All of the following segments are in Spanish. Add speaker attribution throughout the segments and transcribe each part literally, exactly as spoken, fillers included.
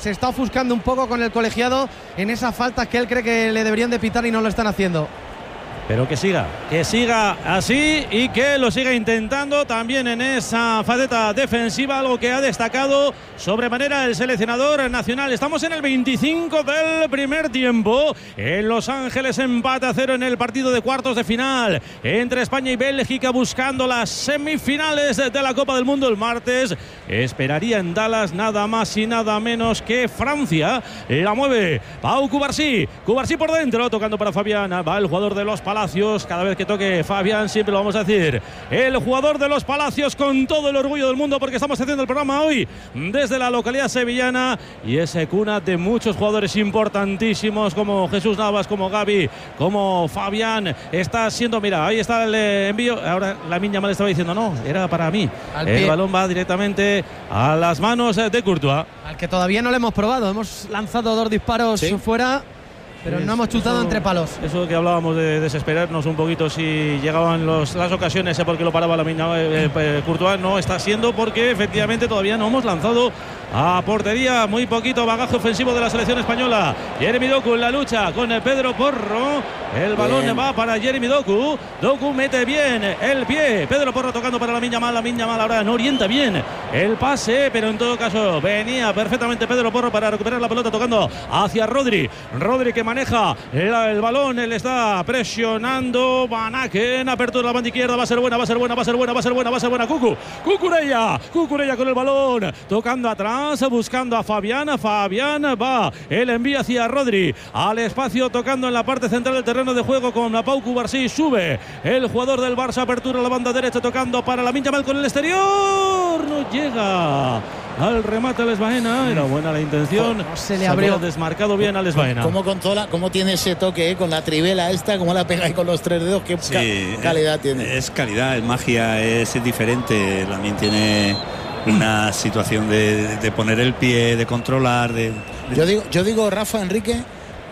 Speaker 1: se está ofuscando un poco con el colegiado en esas faltas que él cree que le deberían de pitar y no lo están haciendo.
Speaker 2: Pero que siga, que siga así y que lo siga intentando también en esa faceta defensiva, algo que ha destacado sobremanera el seleccionador nacional. Estamos en el veinticinco del primer tiempo. En Los Ángeles, empate a cero en el partido de cuartos de final entre España y Bélgica, buscando las semifinales de la Copa del Mundo el martes. Esperaría en Dallas nada más y nada menos que Francia. La mueve Pau Cubarsí. Cubarsí por dentro, tocando para Fabián. Va el jugador de los Palacios. Cada vez que toque Fabián, siempre lo vamos a decir. El jugador de los Palacios, con todo el orgullo del mundo, porque estamos haciendo el programa hoy desde la localidad sevillana y es cuna de muchos jugadores importantísimos como Jesús Navas, como Gavi, como Fabián. Está siendo, mira, ahí está el envío. Ahora Lamine Yamal estaba diciendo, no, era para mí. El balón va directamente a las manos de Courtois,
Speaker 1: al que todavía no le hemos probado. Hemos lanzado dos disparos ¿Sí? fuera, pero
Speaker 2: es,
Speaker 1: no hemos chutado
Speaker 2: eso,
Speaker 1: entre palos.
Speaker 2: Eso que hablábamos de desesperarnos un poquito si llegaban los, las ocasiones, ¿eh? Porque lo paraba la mina eh, eh, Courtois, no está siendo, porque efectivamente todavía no hemos lanzado a portería. Muy poquito bagaje ofensivo de la selección española. Jeremy Doku en la lucha con Pedro Porro. El balón bien. va para Jeremy Doku. Doku mete bien el pie. Pedro Porro tocando para Lamine Yamal. Lamine Yamal ahora no orienta bien el pase, pero en todo caso venía perfectamente Pedro Porro para recuperar la pelota, tocando hacia Rodri. Rodri que maneja el, el balón, él está presionando. Van Aken, apertura de la banda izquierda. Va a ser buena, va a ser buena, va a ser buena, va a ser buena, va a ser buena. Cucu, Cucurella, Cucurella con el balón, tocando atrás, buscando a Fabián. Fabián va, el envío hacia Rodri, al espacio, tocando en la parte central del terreno de juego con Pau Cubarsí. Sube el jugador del Barça, apertura a la banda derecha, tocando para Lamine Yamal con el exterior. No llega al remate Les Baena. Era buena la intención,
Speaker 1: no se le abrió,
Speaker 2: desmarcado bien a Les Baena.
Speaker 3: ¿Cómo controla, cómo tiene ese toque eh? Con la trivela esta, cómo la pega ahí con los tres dedos? Qué
Speaker 4: sí,
Speaker 3: ca calidad
Speaker 4: es,
Speaker 3: tiene.
Speaker 4: Es calidad, es magia, es, es diferente. También tiene una situación de, de poner el pie, de controlar. De, de...
Speaker 3: Yo digo, yo digo, Rafa, Enrique,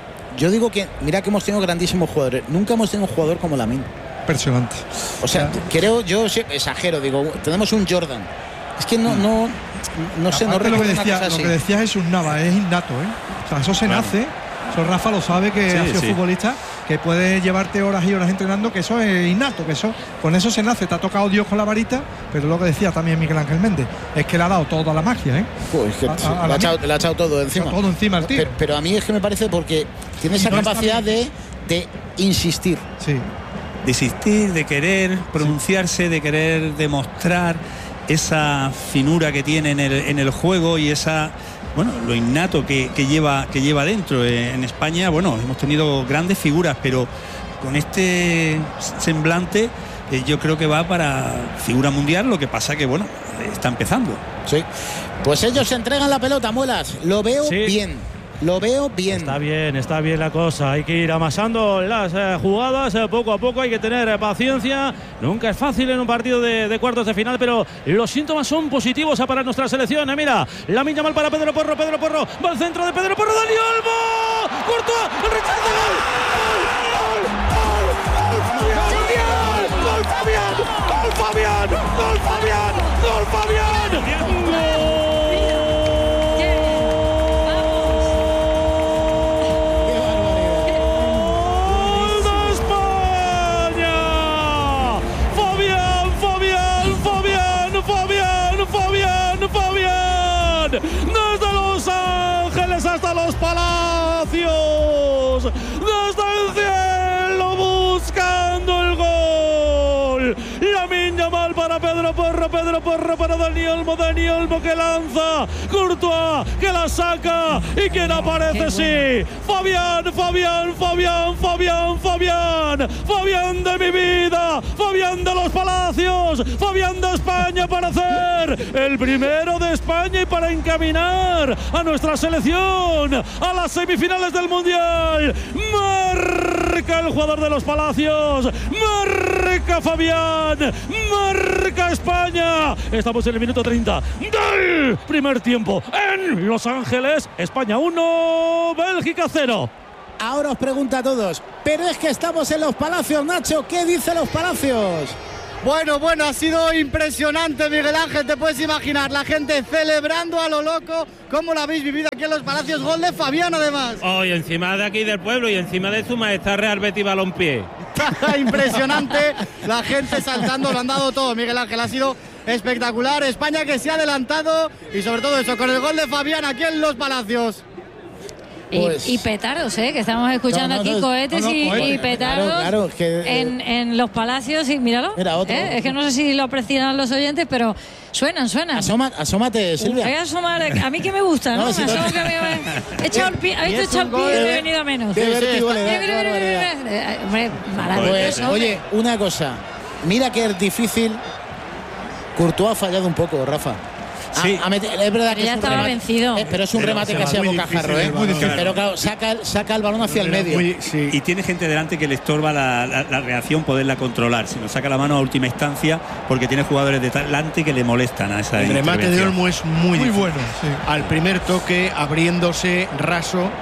Speaker 3: yo digo que mira que hemos tenido grandísimos jugadores. Nunca hemos tenido un jugador como Lamine.
Speaker 5: Impresionante.
Speaker 3: O sea, creo, yo exagero, digo, tenemos un Jordan. Es que no, no, no sé, no
Speaker 5: recuerdo lo que decía,
Speaker 3: una cosa
Speaker 5: lo
Speaker 3: así.
Speaker 5: que decía Jesús Navas es innato, ¿eh? O sea, eso se claro. nace. Eso Rafa lo sabe, que sí, ha sido sí. futbolista, que puede llevarte horas y horas entrenando, que eso es innato, que eso con eso se nace. Te ha tocado Dios con la varita, pero lo que decía también Miguel Ángel Méndez es que le ha dado toda la magia, ¿eh?
Speaker 3: Pues que a, a le, ha echado, le ha echado todo encima.
Speaker 5: Todo encima el tío.
Speaker 3: Pero, pero a mí es que me parece porque tiene esa no capacidad de, de insistir.
Speaker 5: Sí.
Speaker 4: De insistir, de querer pronunciarse, de querer demostrar esa finura que tiene en el, en el juego y esa, bueno, lo innato que, que lleva que lleva dentro. En España, bueno, hemos tenido grandes figuras, pero con este semblante eh, yo creo que va para figura mundial. Lo que pasa que, bueno, está empezando.
Speaker 3: Sí. Pues ellos se entregan la pelota, Muelas. Lo veo sí. bien. Lo veo bien.
Speaker 2: Está bien, está bien la cosa. Hay que ir amasando las eh, jugadas eh, poco a poco. Hay que tener eh, paciencia. Nunca es fácil en un partido de, de cuartos de final, pero los síntomas son positivos para nuestra selección. Eh, mira, Lamine Yamal para Pedro Porro. Pedro Porro va al centro de Pedro Porro. Dani Olmo. Courtois. El rechazo de gol. Gol. Gol. Gol. Fabián. Gol Fabián. Gol Fabián. Gol Fabián. Gol Fabián. Gol. Desde Los Ángeles hasta los Palacios, desde el cielo buscando el gol. Lamine Yamal para Pedro Porro, Pedro Porro para Dani Olmo, Dani Olmo que lanza, Courtois que la saca y quien aparece sí, Fabián, Fabián, Fabián, Fabián, Fabián, Fabián de mi vida, Fabián de los Palacios, Fabián de España para hacer el primero de España y para encaminar a nuestra selección a las semifinales del Mundial. Marca el jugador de los Palacios, marca Fabián, marca España. Estamos en el minuto treinta del primer tiempo en Los Ángeles. España uno, Bélgica cero.
Speaker 3: Ahora os pregunto a todos, pero es que estamos en Los Palacios, Nacho. ¿Qué dice Los Palacios?
Speaker 6: Bueno, bueno, ha sido impresionante, Miguel Ángel, te puedes imaginar, la gente celebrando a lo loco. ¿Cómo lo habéis vivido aquí en Los Palacios? Gol de Fabián, además.
Speaker 7: Oh, y encima de aquí del pueblo y encima de su majestad Real Betis Balompié.
Speaker 6: Impresionante, la gente saltando, lo han dado todo, Miguel Ángel, ha sido espectacular. España que se ha adelantado y sobre todo eso, con el gol de Fabián aquí en Los Palacios.
Speaker 8: Pues, y, y petardos, ¿eh? Que estamos escuchando no, no, aquí no, cohetes, no, no, y, cohetes y petardos claro, claro, es que, en, en los palacios. Y míralo. Mira, otro, ¿eh? Es que no sé si lo aprecian los oyentes, pero suenan, suenan.
Speaker 3: Asoma, asómate, Silvia.
Speaker 8: Voy a asomar, a mí que me gusta, ¿no? no si me asomo que me, he echado el pie, ¿habéis echado el pie y he venido a menos?
Speaker 3: Qué vértigo le da.
Speaker 8: Hombre, maravilloso.
Speaker 3: Pues, oye, una cosa. Mira que es difícil. Courtois ha fallado un poco, Rafa.
Speaker 8: Sí. A, a meter, es verdad que
Speaker 3: ya
Speaker 8: es un remate,
Speaker 3: vencido. Eh, pero es un pero remate casi a bocajarro, ¿eh? Muy difícil. Pero claro, saca, saca el balón hacia el medio. Muy,
Speaker 4: sí. Y tiene gente delante que le estorba la, la, la reacción, poderla controlar. Si no saca la mano a última instancia, porque tiene jugadores delante que le molestan a esa
Speaker 9: El remate de Olmo es muy,
Speaker 5: muy
Speaker 9: difícil.
Speaker 5: bueno. Sí.
Speaker 9: Al primer toque, abriéndose, raso.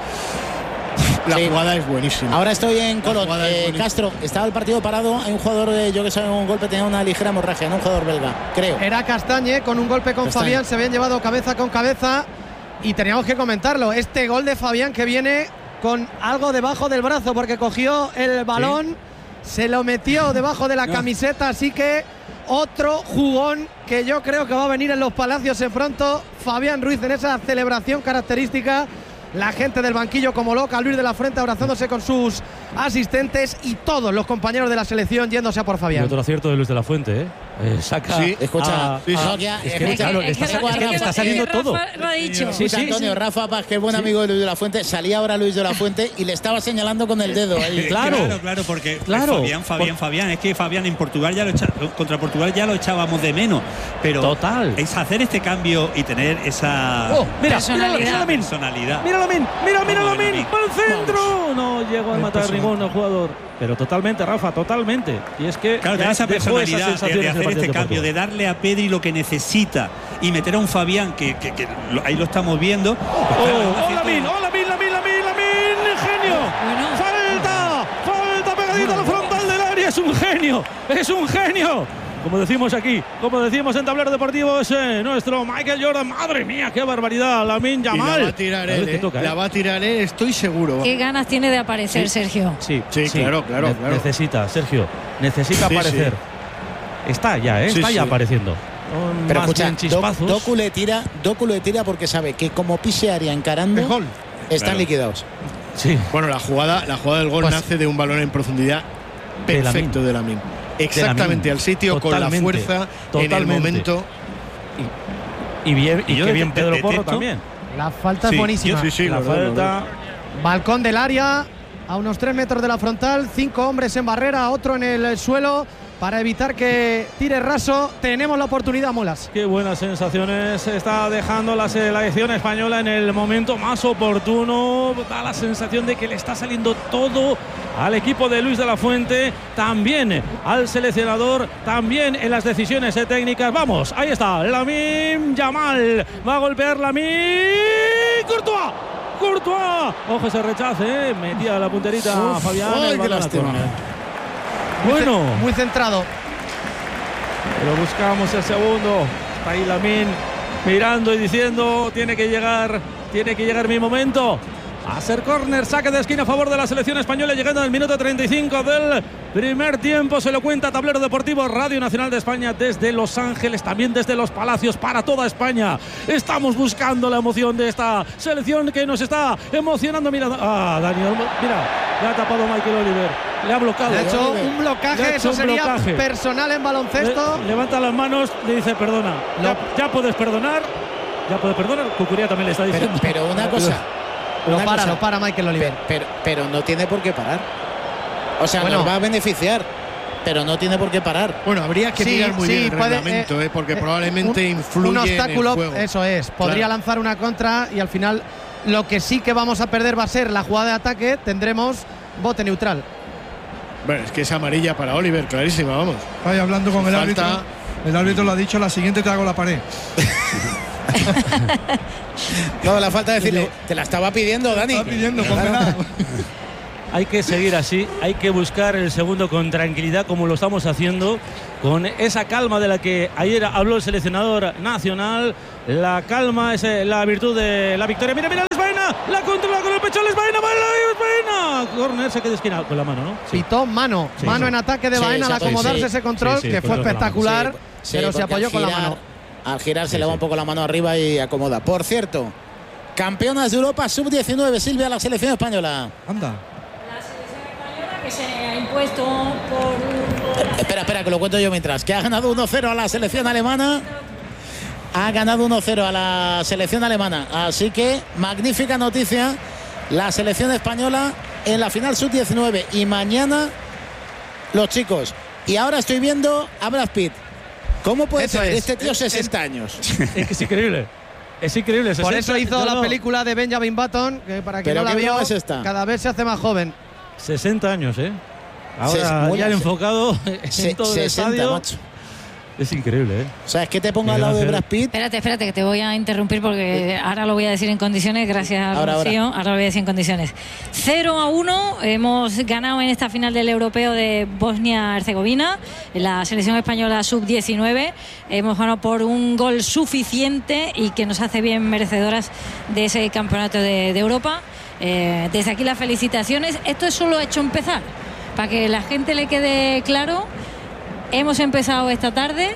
Speaker 9: La sí. jugada es buenísima.
Speaker 3: Ahora estoy en Colón. Eh, Castro, estaba el partido parado. Hay un jugador, eh, yo que sabe, un golpe, tenía una ligera hemorragia, ¿no? Un jugador belga, creo.
Speaker 1: Era Castañe con un golpe con Castañe. Fabián. Se habían llevado cabeza con cabeza. Y teníamos que comentarlo. Este gol de Fabián que viene con algo debajo del brazo, porque cogió el balón, ¿sí? Se lo metió debajo de la no. camiseta. Así que otro jugón que yo creo que va a venir en Los Palacios en pronto. Fabián Ruiz en esa celebración característica. La gente del banquillo como loca, Luis de la Fuente abrazándose con sus asistentes y todos los compañeros de la selección yéndose a por Fabián.
Speaker 2: Y otro acierto de Luis de la Fuente, ¿eh? eh saca.
Speaker 3: Sí, escucha.
Speaker 2: A, sí,
Speaker 3: a,
Speaker 2: sí. Es que, claro, está, es que, es que está saliendo todo.
Speaker 8: Lo ha dicho.
Speaker 3: Sí, sí, Antonio, sí. Rafa Paz, que es buen sí. amigo de Luis de la Fuente, salía ahora Luis de la Fuente y le estaba señalando con el dedo. Ahí.
Speaker 4: Claro, claro, claro, porque claro. Fabián, Fabián, por... Fabián, es que Fabián en Portugal ya lo echa, contra Portugal ya lo echábamos de menos, pero
Speaker 2: total.
Speaker 4: Es hacer este cambio y tener esa
Speaker 2: oh, mira,
Speaker 8: personalidad.
Speaker 2: Mira, mira Lamin, mira, mira Lamin, al centro. No llegó a matar ningún jugador. Pero totalmente, Rafa, totalmente. Y es que
Speaker 4: claro, de esa personalidad esa de, de hacer este cambio, de darle a Pedri lo que necesita y meter a un Fabián que, que, que lo, ahí lo estamos viendo. Pues,
Speaker 2: oh, oh, Lamin, oh, Lamin, Lamin, Lamin, Lamin, genio. Bueno. Falta, falta pegadito a la frontal del área. Es un genio, es un genio. Como decimos aquí, como decimos en Tablero Deportivo, es eh, nuestro Michael Jordan. Madre mía, qué barbaridad, Lamine Yamal.
Speaker 9: La va a tirar él, eh. toca, la va a tirar él, estoy seguro.
Speaker 8: Qué ganas tiene de aparecer,
Speaker 2: sí.
Speaker 8: Sergio.
Speaker 2: Sí,
Speaker 9: sí, sí, claro, claro,
Speaker 2: ne
Speaker 9: claro.
Speaker 2: Necesita, Sergio, necesita sí, aparecer. Sí. Está ya, ¿eh?
Speaker 9: Sí,
Speaker 2: está
Speaker 9: sí.
Speaker 2: ya apareciendo.
Speaker 3: Con Pero escucha, Doku, Doku le tira, Doku le tira porque sabe que como pise área encarando,
Speaker 9: gol.
Speaker 3: están
Speaker 9: Claro.
Speaker 3: liquidados.
Speaker 9: Sí. Bueno, la jugada, la jugada del gol pues, nace de un balón en profundidad perfecto de Lamine. Exactamente, al sitio, totalmente, con la fuerza, totalmente. En el momento.
Speaker 2: Y, y bien, y, y qué bien Pedro Porro también.
Speaker 1: La falta sí, es buenísima.
Speaker 9: Sí, sí,
Speaker 1: la
Speaker 9: lo
Speaker 1: falta.
Speaker 9: Veo.
Speaker 1: Balcón del área, a unos tres metros de la frontal, cinco hombres en barrera, otro en el suelo. Para evitar que tire raso, tenemos la oportunidad, Mulas.
Speaker 2: Qué buenas sensaciones está dejando la selección española en el momento más oportuno. Da la sensación de que le está saliendo todo al equipo de Luis de la Fuente, también al seleccionador, también en las decisiones técnicas. Vamos, ahí está, Lamine Yamal. Va a golpear Lamine. ¡Courtois! ¡Courtois! Ojo ese rechace, ¿eh? Metía la punterita
Speaker 3: Uf,
Speaker 2: a Fabián.
Speaker 3: ¡Ay, qué lástima!
Speaker 1: Bueno, muy centrado.
Speaker 2: Pero buscamos el segundo. Está ahí Lamine mirando y diciendo: tiene que llegar, tiene que llegar mi momento. A ser córner, saque de esquina a favor de la selección española, llegando al minuto treinta y cinco del primer tiempo. Se lo cuenta Tablero Deportivo, Radio Nacional de España desde Los Ángeles, también desde Los Palacios para toda España. Estamos buscando la emoción de esta selección que nos está emocionando. Mira, ah, Daniel, mira, le ha tapado Michael Oliver, le ha bloqueado.
Speaker 1: Le ha hecho un blocaje, hecho eso un sería blocaje. Personal en baloncesto.
Speaker 2: Le, levanta las manos, le dice perdona, no. ya, ya puedes perdonar, ya puedes perdonar. Cucuría también le está diciendo.
Speaker 3: Pero, pero una cosa.
Speaker 1: Lo para, cosa, lo para Michael Oliver.
Speaker 3: Pero, pero, pero no tiene por qué parar. O sea, bueno, nos va a beneficiar, pero no tiene por qué parar.
Speaker 9: Bueno, habría que
Speaker 1: sí,
Speaker 9: mirar muy
Speaker 1: sí,
Speaker 9: bien el
Speaker 1: puede,
Speaker 9: reglamento, eh, eh, porque eh, probablemente
Speaker 1: un,
Speaker 9: influye
Speaker 1: un obstáculo,
Speaker 9: en el juego.
Speaker 1: Eso es, podría claro. lanzar una contra y al final lo que sí que vamos a perder va a ser la jugada de ataque. Tendremos bote neutral.
Speaker 9: Bueno, es que es amarilla para Oliver, clarísima, vamos.
Speaker 5: Vaya hablando con el Falta. árbitro. El árbitro lo ha dicho, la siguiente te hago la pared.
Speaker 3: No, la falta de decirle, te la estaba pidiendo, Dani.
Speaker 5: Te la estaba pidiendo,
Speaker 2: hay que seguir así, hay que buscar el segundo con tranquilidad como lo estamos haciendo, con esa calma de la que ayer habló el seleccionador nacional. La calma es la virtud de la victoria. Mira, mira, Lesbaena, la controla con el pecho, Lesbaena, Lesbaena. Corner, se queda esquina con la mano, ¿no?
Speaker 1: Sí. Pitó mano, sí, mano sí. en ataque de sí, Baena al acomodarse sí, ese control, sí, sí, que fue espectacular, sí, pero se apoyó con la mano.
Speaker 3: Al girar se sí, le va sí. un poco la mano arriba y acomoda. Por cierto, campeonas de Europa sub diecinueve, Silvia, la selección española.
Speaker 5: Anda.
Speaker 8: La selección española que se ha impuesto por...
Speaker 3: Eh, espera, espera, que lo cuento yo mientras. Que ha ganado uno cero a la selección alemana. Ha ganado uno cero a la selección alemana. Así que, magnífica noticia. La selección española en la final sub diecinueve. Y mañana, los chicos. Y ahora estoy viendo a Brad Pitt. ¿Cómo puede
Speaker 1: eso
Speaker 3: ser
Speaker 1: es.
Speaker 3: este tío
Speaker 1: es,
Speaker 3: sesenta
Speaker 1: es,
Speaker 3: años?
Speaker 2: Es que es increíble. Es increíble.
Speaker 1: Por eso hizo la película de Benjamin Button, que para quien no la vio, es esta? Cada vez se hace más joven.
Speaker 2: sesenta años, ¿eh? Ahora ya enfocado en
Speaker 3: se,
Speaker 2: todo
Speaker 3: sesenta,
Speaker 2: el estadio.
Speaker 3: Macho.
Speaker 2: Es increíble, ¿eh?
Speaker 3: O sea, es que te pongo al lado de Brad Pitt.
Speaker 8: Espérate, espérate, que te voy a interrumpir porque ahora lo voy a decir en condiciones, gracias a
Speaker 3: ahora,
Speaker 8: Rocío.
Speaker 3: Ahora.
Speaker 8: ahora lo voy a decir en condiciones. cero a uno hemos ganado en esta final del europeo de Bosnia-Herzegovina, la selección española sub diecinueve. Hemos ganado por un gol suficiente y que nos hace bien merecedoras de ese campeonato de, de Europa. Eh, desde aquí las felicitaciones. Esto es solo hecho empezar, para que la gente le quede claro. Hemos empezado esta tarde,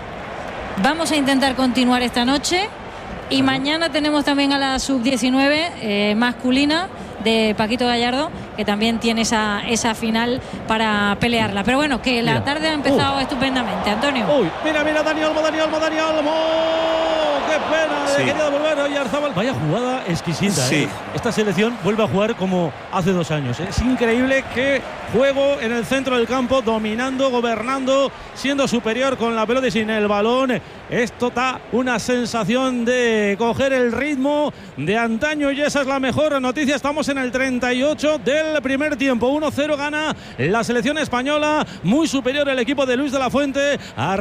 Speaker 8: vamos a intentar continuar esta noche y mañana tenemos también a la sub diecinueve eh, masculina de Paquito Gallardo, que también tiene esa, esa final para pelearla. Pero bueno, que la mira. tarde ha empezado uh. estupendamente, Antonio.
Speaker 2: Uy, mira, mira, Dani Olmo, Dani Olmo, Dani Olmo. ¡Qué pena! Sí. Quería devolver a Oyarzabal. Vaya jugada exquisita, sí. ¿eh? Esta selección vuelve a jugar como hace dos años. ¿eh? Es increíble que juego en el centro del campo, dominando, gobernando, siendo superior con la pelota y sin el balón. Esto da una sensación de coger el ritmo de antaño y esa es la mejor noticia. Estamos en el treinta y ocho del primer tiempo. uno cero gana la selección española. Muy superior el equipo de Luis de la Fuente.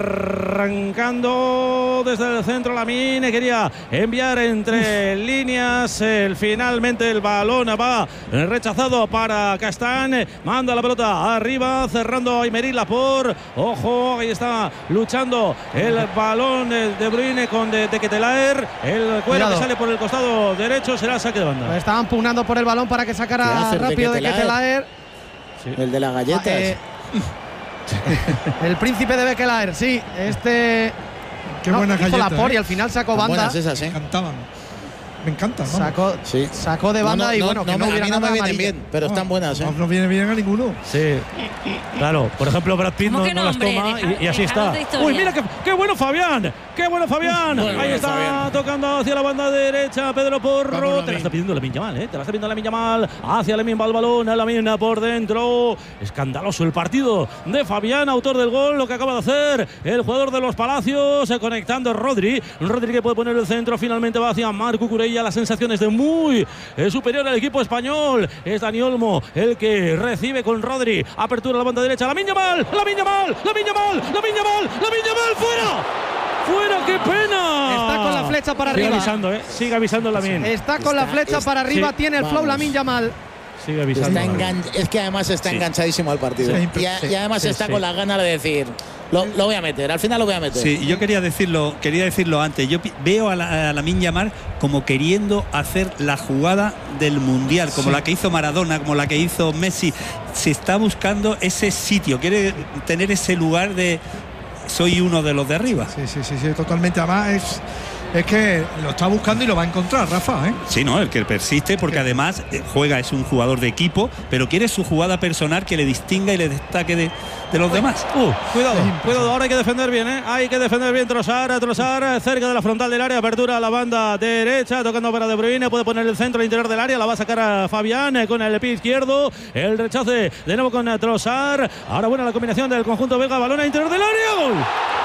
Speaker 2: Arrancando desde el centro Lamine. Quería enviar entre líneas. El, finalmente el balón va rechazado para Castán. Manda la pelota arriba. Cerrando a Aymeric Laporte. Ojo, ahí está luchando el balón De Bruyne con De, de Ketelaere. El cuero que sale por el costado derecho será saque de banda.
Speaker 1: Estaban pugnando por el balón para que sacara rápido de Ketelaere.
Speaker 3: Sí. El de las galletas. Ah, eh,
Speaker 1: el príncipe de Bekelaer, sí. Este.
Speaker 5: Qué no, buena galleta.
Speaker 1: Laporte,
Speaker 5: ¿eh?
Speaker 1: Y al final sacó banda.
Speaker 3: Esas, ¿eh?
Speaker 5: Me encantaban. Me encanta.
Speaker 1: Sacó, sí. sacó de banda no, no, y bueno, no, que no, no
Speaker 3: a mí no me vienen bien, pero están buenas. ¿eh?
Speaker 5: No, no viene bien a ninguno.
Speaker 2: Sí, claro. Por ejemplo, Brad Pitt no, no, no las toma deja, y, y así está. Uy, mira qué, qué bueno Fabián, qué bueno Fabián. Bueno, ahí está Fabián. Tocando hacia la banda derecha Pedro Porro. Vamos, te la está pidiendo Lamine Yamal, ¿eh? Te la está pidiendo Lamine Yamal. Hacia Lamine va el balón, a Lamine por dentro. Escandaloso el partido de Fabián, autor del gol. Lo que acaba de hacer el jugador de los Palacios, conectando Rodri. Rodri que puede poner el centro. Finalmente va hacia Marc Cucurella. Las sensaciones de muy eh, superior al equipo español. Es Dani Olmo el que recibe con Rodri. Apertura a la banda derecha. Lamine Yamal, Lamine Yamal, Lamine Yamal, Lamine Yamal, Lamine Yamal, fuera. ¡Fuera, qué pena!
Speaker 1: Está con la flecha para
Speaker 2: Sigue
Speaker 1: arriba.
Speaker 2: Avisando, ¿eh? Sigue avisando Lamine.
Speaker 1: Está con está, la flecha está, para arriba. Sí. Tiene el flow Lamine Yamal.
Speaker 2: Sigue avisando.
Speaker 3: Está engan- es que además está sí. enganchadísimo al partido. Sí. Y, a, y además sí, está sí. con las ganas de decir, lo, lo voy a meter, al final lo voy a meter.
Speaker 4: Sí, yo quería decirlo, quería decirlo antes. Yo veo a, la, a Lamine Yamal como queriendo hacer la jugada del Mundial, como sí. la que hizo Maradona, como la que hizo Messi. Se está buscando ese sitio, quiere tener ese lugar de soy uno de los de arriba.
Speaker 5: Sí, sí, sí, sí, totalmente. Además es... Es que lo está buscando y lo va a encontrar, Rafa, ¿eh?
Speaker 4: Sí, no, el que persiste, porque además juega, es un jugador de equipo, pero quiere su jugada personal que le distinga y le destaque de, de los demás.
Speaker 2: Uh, cuidado, cuidado, ahora hay que defender bien, ¿eh? Hay que defender bien, Trossard, Trossard, cerca de la frontal del área, apertura a la banda derecha, tocando para De Bruyne, puede poner el centro al interior del área, la va a sacar a Fabián eh, con el pie izquierdo, el rechace de nuevo con Trossard, ahora buena la combinación del conjunto belga, balón al interior del área, gol.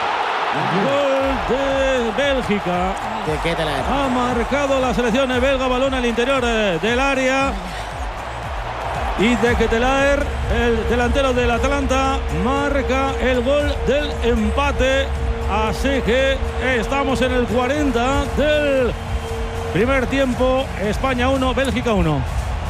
Speaker 2: Gol de Bélgica.
Speaker 3: ¿De qué te la
Speaker 2: ha marcado la selección belga, balón al interior eh, del área. Y De Ketelaere, el delantero del Atalanta, marca el gol del empate. Así que estamos en el cuarenta del primer tiempo. España uno, Bélgica uno.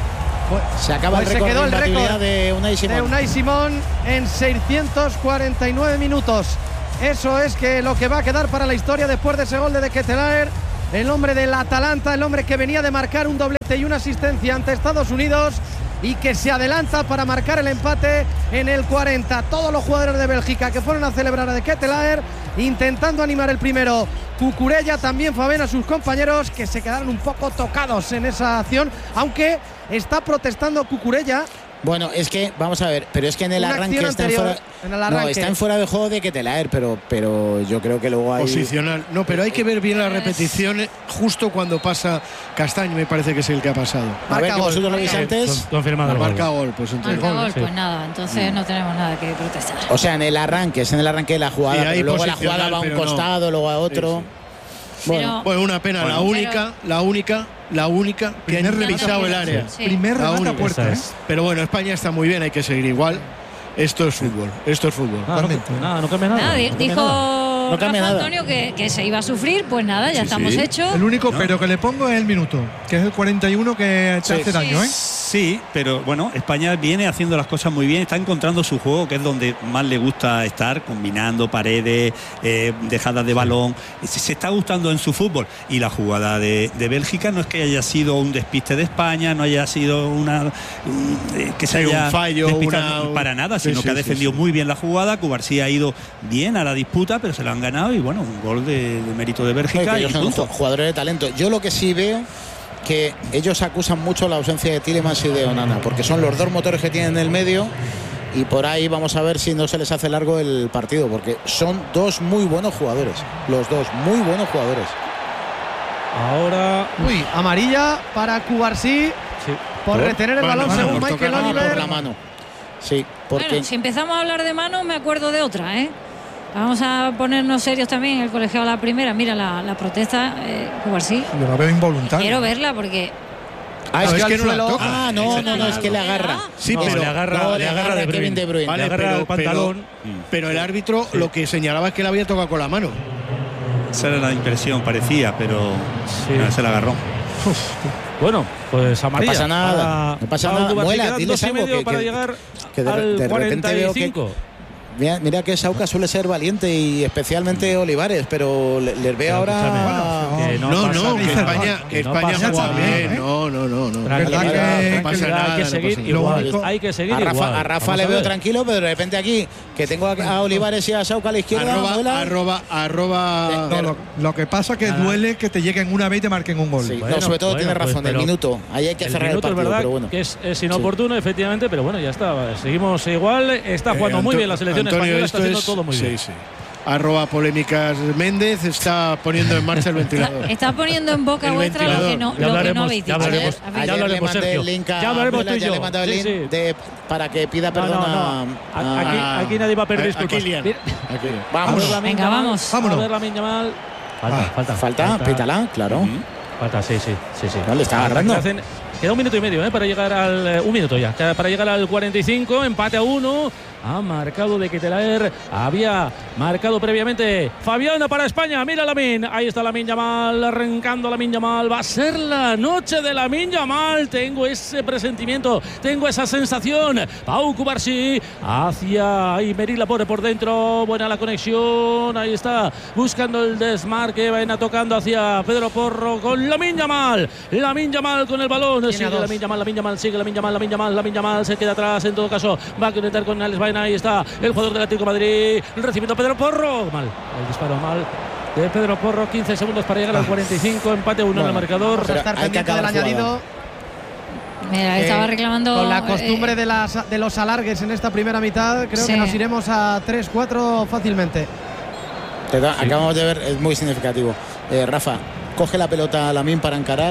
Speaker 3: Pues, se acaba
Speaker 1: pues
Speaker 3: el récord
Speaker 1: se quedó el récord
Speaker 3: de Unai Simón.
Speaker 1: de Unai Simón en seiscientos cuarenta y nueve minutos. Eso es que lo que va a quedar para la historia después de ese gol de De Ketelaere, el hombre del Atalanta, el hombre que venía de marcar un doblete y una asistencia ante Estados Unidos y que se adelanta para marcar el empate en el cuarenta. Todos los jugadores de Bélgica que fueron a celebrar a De Ketelaere, intentando animar el primero Cucurella, también Favén, a sus compañeros, que se quedaron un poco tocados en esa acción, aunque está protestando Cucurella.
Speaker 3: Bueno, es que, vamos a ver, pero es que en el arranque está en, fuera, en el arranque. No, está en fuera de juego de Ketelaere, pero, pero yo creo que luego hay...
Speaker 9: Posicional. No, pero hay que ver bien las repeticiones justo cuando pasa Castaño, me parece que es el que ha pasado.
Speaker 3: A ver, que vosotros lo veis antes.
Speaker 2: Confirmado.
Speaker 9: Marca gol, pues entonces.
Speaker 8: Marca gol, pues nada, entonces no tenemos nada que protestar.
Speaker 3: O sea, en el arranque, es en el arranque de la jugada, pero luego la jugada va a un costado, no. luego a otro. Sí, sí.
Speaker 9: Bueno, bueno, una pena, bueno, la única, pero... la única, la única que ha revisado el área.
Speaker 5: Sí. Primer remate a puerta, ¿eh?
Speaker 9: Pero bueno, España está muy bien, hay que seguir igual. Esto es fútbol, esto es fútbol.
Speaker 2: Nada, no, nada, no cambia nada.
Speaker 8: nada
Speaker 2: no
Speaker 8: dijo
Speaker 3: nada. No cambia
Speaker 8: Rafa
Speaker 3: nada.
Speaker 8: Antonio que, que se iba a sufrir, pues nada, ya sí, estamos
Speaker 9: sí.
Speaker 8: hechos.
Speaker 5: El único
Speaker 4: no.
Speaker 5: pero que le pongo es el minuto, que es el cuarenta y uno que te sí, hace daño, ¿eh?
Speaker 4: Sí, pero bueno, España viene haciendo las cosas muy bien, está encontrando su juego, que es donde más le gusta estar, combinando paredes, eh, dejadas de balón. Se, se está gustando en su fútbol. Y la jugada de, de Bélgica no es que haya sido un despiste de España, no haya sido una un, eh, que se
Speaker 9: sí,
Speaker 4: haya
Speaker 9: un fallo
Speaker 4: una,
Speaker 9: una,
Speaker 4: para nada, sino
Speaker 9: sí,
Speaker 4: que ha
Speaker 9: sí,
Speaker 4: defendido
Speaker 9: sí, sí.
Speaker 4: muy bien la jugada. Cubarsí ha ido bien a la disputa, pero se lo han ganado y bueno, un gol de, de mérito de Bélgica.
Speaker 3: Y son jugadores de talento. Yo lo que sí veo que ellos acusan mucho la ausencia de Tielemans y de Onana, porque son los dos motores que tienen en el medio y por ahí vamos a ver si no se les hace largo el partido, porque son dos muy buenos jugadores, los dos muy buenos jugadores.
Speaker 2: Ahora,
Speaker 1: uy, amarilla para Cubarsí sí. por retener el
Speaker 3: bueno,
Speaker 1: balón
Speaker 3: mano,
Speaker 1: según
Speaker 3: por
Speaker 1: Michael
Speaker 3: tocar,
Speaker 1: Oliver.
Speaker 3: por la mano. Sí, porque
Speaker 8: bueno, si empezamos a hablar de manos me acuerdo de otra, ¿eh? Vamos a ponernos serios también. El colegiado a la primera, mira la, la protesta, eh, Cubarsí.
Speaker 5: Yo la veo involuntaria.
Speaker 8: Quiero verla porque.
Speaker 3: Ah,
Speaker 5: no,
Speaker 3: es,
Speaker 5: es
Speaker 3: que,
Speaker 5: que no la toca.
Speaker 3: Ah, no, no, no, es que le agarra.
Speaker 9: Sí,
Speaker 3: no,
Speaker 9: pero
Speaker 2: le agarra,
Speaker 3: no,
Speaker 2: le agarra,
Speaker 3: agarra Kevin De Bruyne.
Speaker 9: Vale,
Speaker 2: le agarra
Speaker 9: pero,
Speaker 2: el pantalón.
Speaker 9: Pero, pero el árbitro sí. lo que señalaba es que le había tocado con la mano.
Speaker 4: Esa era la impresión, parecía, pero sí. no, se la agarró.
Speaker 2: Uf. Bueno, pues amarilla.
Speaker 3: No pasa nada,
Speaker 2: para,
Speaker 3: no pasa nada. Muela,
Speaker 2: diles algo que,
Speaker 3: para
Speaker 2: que, llegar
Speaker 3: que de,
Speaker 2: al
Speaker 3: de
Speaker 2: cuarenta y cinco.
Speaker 3: Veo que, Mira, mira que Sauca suele ser valiente y especialmente Olivares, pero les veo pero ahora.
Speaker 9: Que no, no, no, que España, que
Speaker 2: no
Speaker 9: España
Speaker 2: pasa
Speaker 9: juega
Speaker 2: nada,
Speaker 9: bien.
Speaker 2: ¿eh?
Speaker 9: No, no, no, no.
Speaker 2: Tranquilidad,
Speaker 9: que,
Speaker 2: no pasa nada, hay que seguir no igual. Único, hay que seguir
Speaker 3: a Rafa,
Speaker 2: igual.
Speaker 3: A Rafa le veo tranquilo, pero de repente aquí que tengo a, a Olivares y a Sauca a la izquierda.
Speaker 9: Arroba, arroba, arroba.
Speaker 5: No, lo, lo que pasa es que
Speaker 2: nada.
Speaker 5: duele que te lleguen una vez y te marquen un gol.
Speaker 3: Sí,
Speaker 2: bueno,
Speaker 3: no, sobre todo
Speaker 2: bueno,
Speaker 3: tiene razón,
Speaker 2: pues,
Speaker 3: el minuto. Ahí hay que
Speaker 2: el
Speaker 3: cerrar el partido,
Speaker 2: es verdad
Speaker 3: pero bueno.
Speaker 2: que es, es inoportuno, sí. efectivamente, pero bueno, ya está. Seguimos igual. Está jugando eh, muy bien la selección
Speaker 9: Antonio,
Speaker 2: española, está haciendo
Speaker 9: es,
Speaker 2: todo muy
Speaker 9: sí,
Speaker 2: bien.
Speaker 9: Sí. Arroba polémicas Méndez está poniendo en marcha el ventilador.
Speaker 8: Está, está poniendo en boca vuestra lo que no, lo que no habéis dicho.
Speaker 2: Ya hablaremos,
Speaker 3: ayer, ayer ya hablaremos,
Speaker 2: le
Speaker 3: el link a
Speaker 2: ya hablaremos tú y yo.
Speaker 3: Le mandado el
Speaker 2: sí,
Speaker 3: link
Speaker 2: sí.
Speaker 3: de, para que pida perdón
Speaker 2: no, no, no. A, aquí,
Speaker 3: a,
Speaker 2: aquí nadie va a pedir disculpas.
Speaker 9: Aquí, Lian. Aquí.
Speaker 3: Vamos.
Speaker 8: A Venga, vamos.
Speaker 2: A ver la Minya Mal. Falta,
Speaker 3: ah,
Speaker 2: falta.
Speaker 3: Falta, falta. Pítala, claro.
Speaker 2: Uh-huh. Falta, sí, sí, sí, sí.
Speaker 3: No, le está agarrando.
Speaker 2: Queda un minuto y medio ¿eh? para llegar al. Eh, un minuto ya. Para llegar al cuarenta y cinco. Empate a uno. Ha marcado De Ketelaere. Había marcado previamente Fabián para España. Mira Lamine. Ahí está Lamine Yamal. Arrancando Lamine Yamal. Va a ser la noche de Lamine Yamal. Tengo ese presentimiento. Tengo esa sensación. Pau Cubarsí. Hacia Imerila por, por dentro. Buena la conexión. Ahí está. Buscando el desmarque. Vaina tocando hacia Pedro Porro con Lamine Yamal. Lamine Yamal con el balón. Sigue Lamine Yamal. Lamine Yamal. Sigue Lamine Yamal. Lamine Yamal. Lamine Yamal. Se queda atrás. En todo caso, va a conectar con Alex Baena. Ahí está el jugador del Atlético de Madrid. Recibiendo Pedro Porro. Mal. El disparo mal de Pedro Porro. quince segundos para llegar al cuarenta y cinco. Empate uno en el marcador.
Speaker 1: Vamos a estar pendiente del añadido.
Speaker 8: Mira, estaba reclamando.
Speaker 1: Con la costumbre eh, de, las, de los alargues en esta primera mitad, creo sí. que nos iremos a tres cuatro fácilmente.
Speaker 3: Te da, sí. Acabamos de ver, es muy significativo. Eh, Rafa, coge la pelota a Lamine para encarar.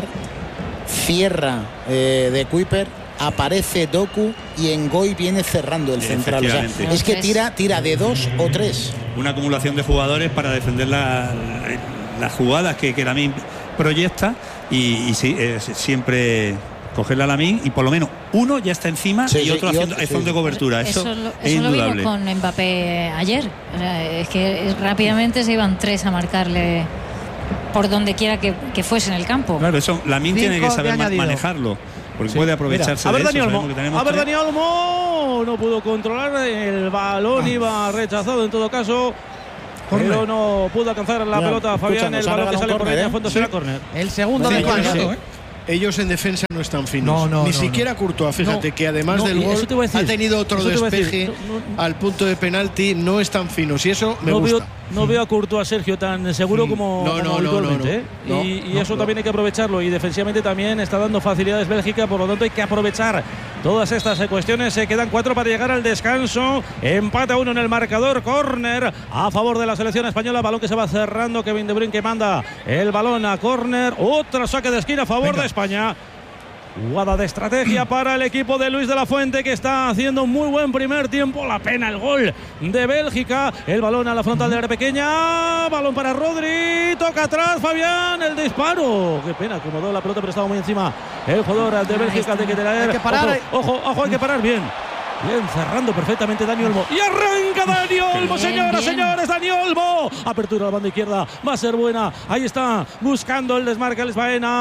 Speaker 3: Cierra eh, de Kuiper. Aparece Doku y Ngoy viene cerrando el central. O sea, es que tira, tira de dos o tres.
Speaker 4: Una acumulación de jugadores para defender las la jugadas que, que Lamine proyecta y, y sí, eh, siempre cogerla a Lamine y por lo menos uno ya está encima sí, y otro sí, haciendo y otro, sí. de cobertura. Eso, eso, lo, es
Speaker 8: eso lo
Speaker 4: indudable.
Speaker 8: vimos con Mbappé ayer. O sea, es que rápidamente se iban tres a marcarle por donde quiera que, que fuese en el campo.
Speaker 4: Claro, eso Lamine tiene que saber manejarlo. porque sí. puede aprovecharse
Speaker 2: Mira, a ver,
Speaker 4: de
Speaker 2: Dani
Speaker 4: eso.
Speaker 2: Olmo. A ver, Dani Olmo no pudo controlar el balón, ah. iba rechazado en todo caso. Corner. Pero no pudo alcanzar la Mira, pelota Fabián, el balón que sale por línea de fondo será córner.
Speaker 1: El segundo del partido, ¿eh?
Speaker 9: Ellos en defensa no están finos.
Speaker 5: No, no,
Speaker 9: Ni
Speaker 5: no,
Speaker 9: siquiera
Speaker 5: no.
Speaker 9: Courtois, fíjate
Speaker 5: no,
Speaker 9: que además
Speaker 5: no,
Speaker 9: del gol
Speaker 2: ha
Speaker 9: tenido otro despeje
Speaker 2: no, no,
Speaker 9: al punto de penalti, no están finos y eso me
Speaker 2: no
Speaker 9: gusta.
Speaker 2: Veo, no mm. veo a Courtois, Sergio, tan seguro mm. como,
Speaker 9: no,
Speaker 2: como
Speaker 9: no,
Speaker 2: habitualmente.
Speaker 9: no, no,
Speaker 2: ¿eh?
Speaker 9: no,
Speaker 2: y y
Speaker 9: no,
Speaker 2: eso
Speaker 9: no.
Speaker 2: también hay que aprovecharlo. Y defensivamente también está dando facilidades Bélgica, por lo tanto hay que aprovechar todas estas cuestiones. Se quedan cuatro para llegar al descanso. Empate a uno en el marcador. Córner a favor de la selección española. Balón que se va cerrando. Kevin De Bruyne que manda el balón a córner. Otro saque de esquina a favor Venga. de España. Jugada de estrategia para el equipo de Luis de la Fuente, que está haciendo un muy buen primer tiempo. La pena el gol de Bélgica. El balón a la frontal de área pequeña. Balón para Rodri. Toca atrás Fabián. El disparo. Qué pena, acomodó la pelota, pero estaba muy encima el jugador de Bélgica de Ketelaere.
Speaker 1: Hay que parar.
Speaker 2: Ojo, ojo, ojo, hay que parar bien. Bien, cerrando perfectamente Dani Olmo. Y arranca Dani Olmo, bien, señoras, bien. señores. Dani Olmo. Apertura a la banda izquierda. Va a ser buena. Ahí está. Buscando el desmarque Alex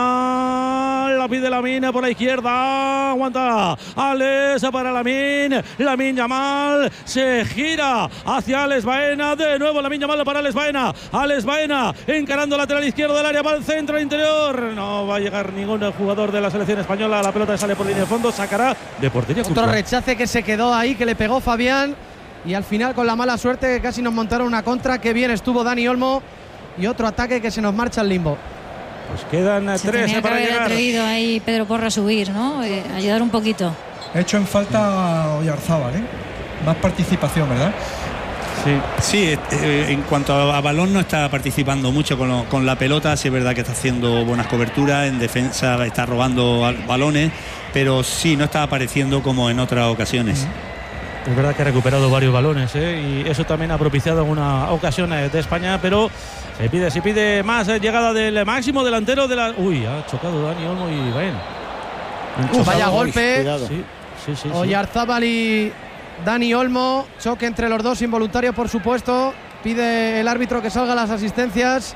Speaker 2: Baena. La pide Lamine por la izquierda. Aguanta Alex para Lamine. Lamine Yamal. Se gira hacia Alex Baena. De nuevo Lamine Yamal para Alex Baena. Alex Baena encarando lateral izquierdo del área. Va al centro interior. No va a llegar ningún jugador de la selección española. La pelota sale por línea de fondo. Sacará de portería.
Speaker 1: Otro rechace que se quedó ahí, que le pegó Fabián, y al final con la mala suerte que casi nos montaron una contra. Que bien estuvo Dani Olmo, y otro ataque que se nos marcha al limbo.
Speaker 2: Pues quedan
Speaker 8: se
Speaker 2: tres
Speaker 8: tenía
Speaker 2: para
Speaker 8: que haber
Speaker 2: llegar.
Speaker 8: atrevido ahí Pedro Porro a subir, ¿no? Eh, ayudar un poquito.
Speaker 5: He hecho en falta a Oyarzábal, ¿eh? Más participación, ¿verdad?
Speaker 4: Sí, sí eh, en cuanto a, a balón no está participando mucho con, lo, con la pelota. Sí es verdad que está haciendo buenas coberturas, en defensa está robando balones, pero sí no está apareciendo como en otras ocasiones.
Speaker 2: Uh-huh. Es verdad que ha recuperado varios balones, ¿eh? Y eso también ha propiciado una ocasión de España, pero se pide, se pide más eh, llegada del máximo delantero de la... Uy, ha chocado Dani Olmo y Baena.
Speaker 1: Uh, vaya golpe.
Speaker 2: Sí, sí, sí,
Speaker 1: Oyarzábal y Dani Olmo, choque entre los dos, involuntario por supuesto. Pide el árbitro que salgan las asistencias.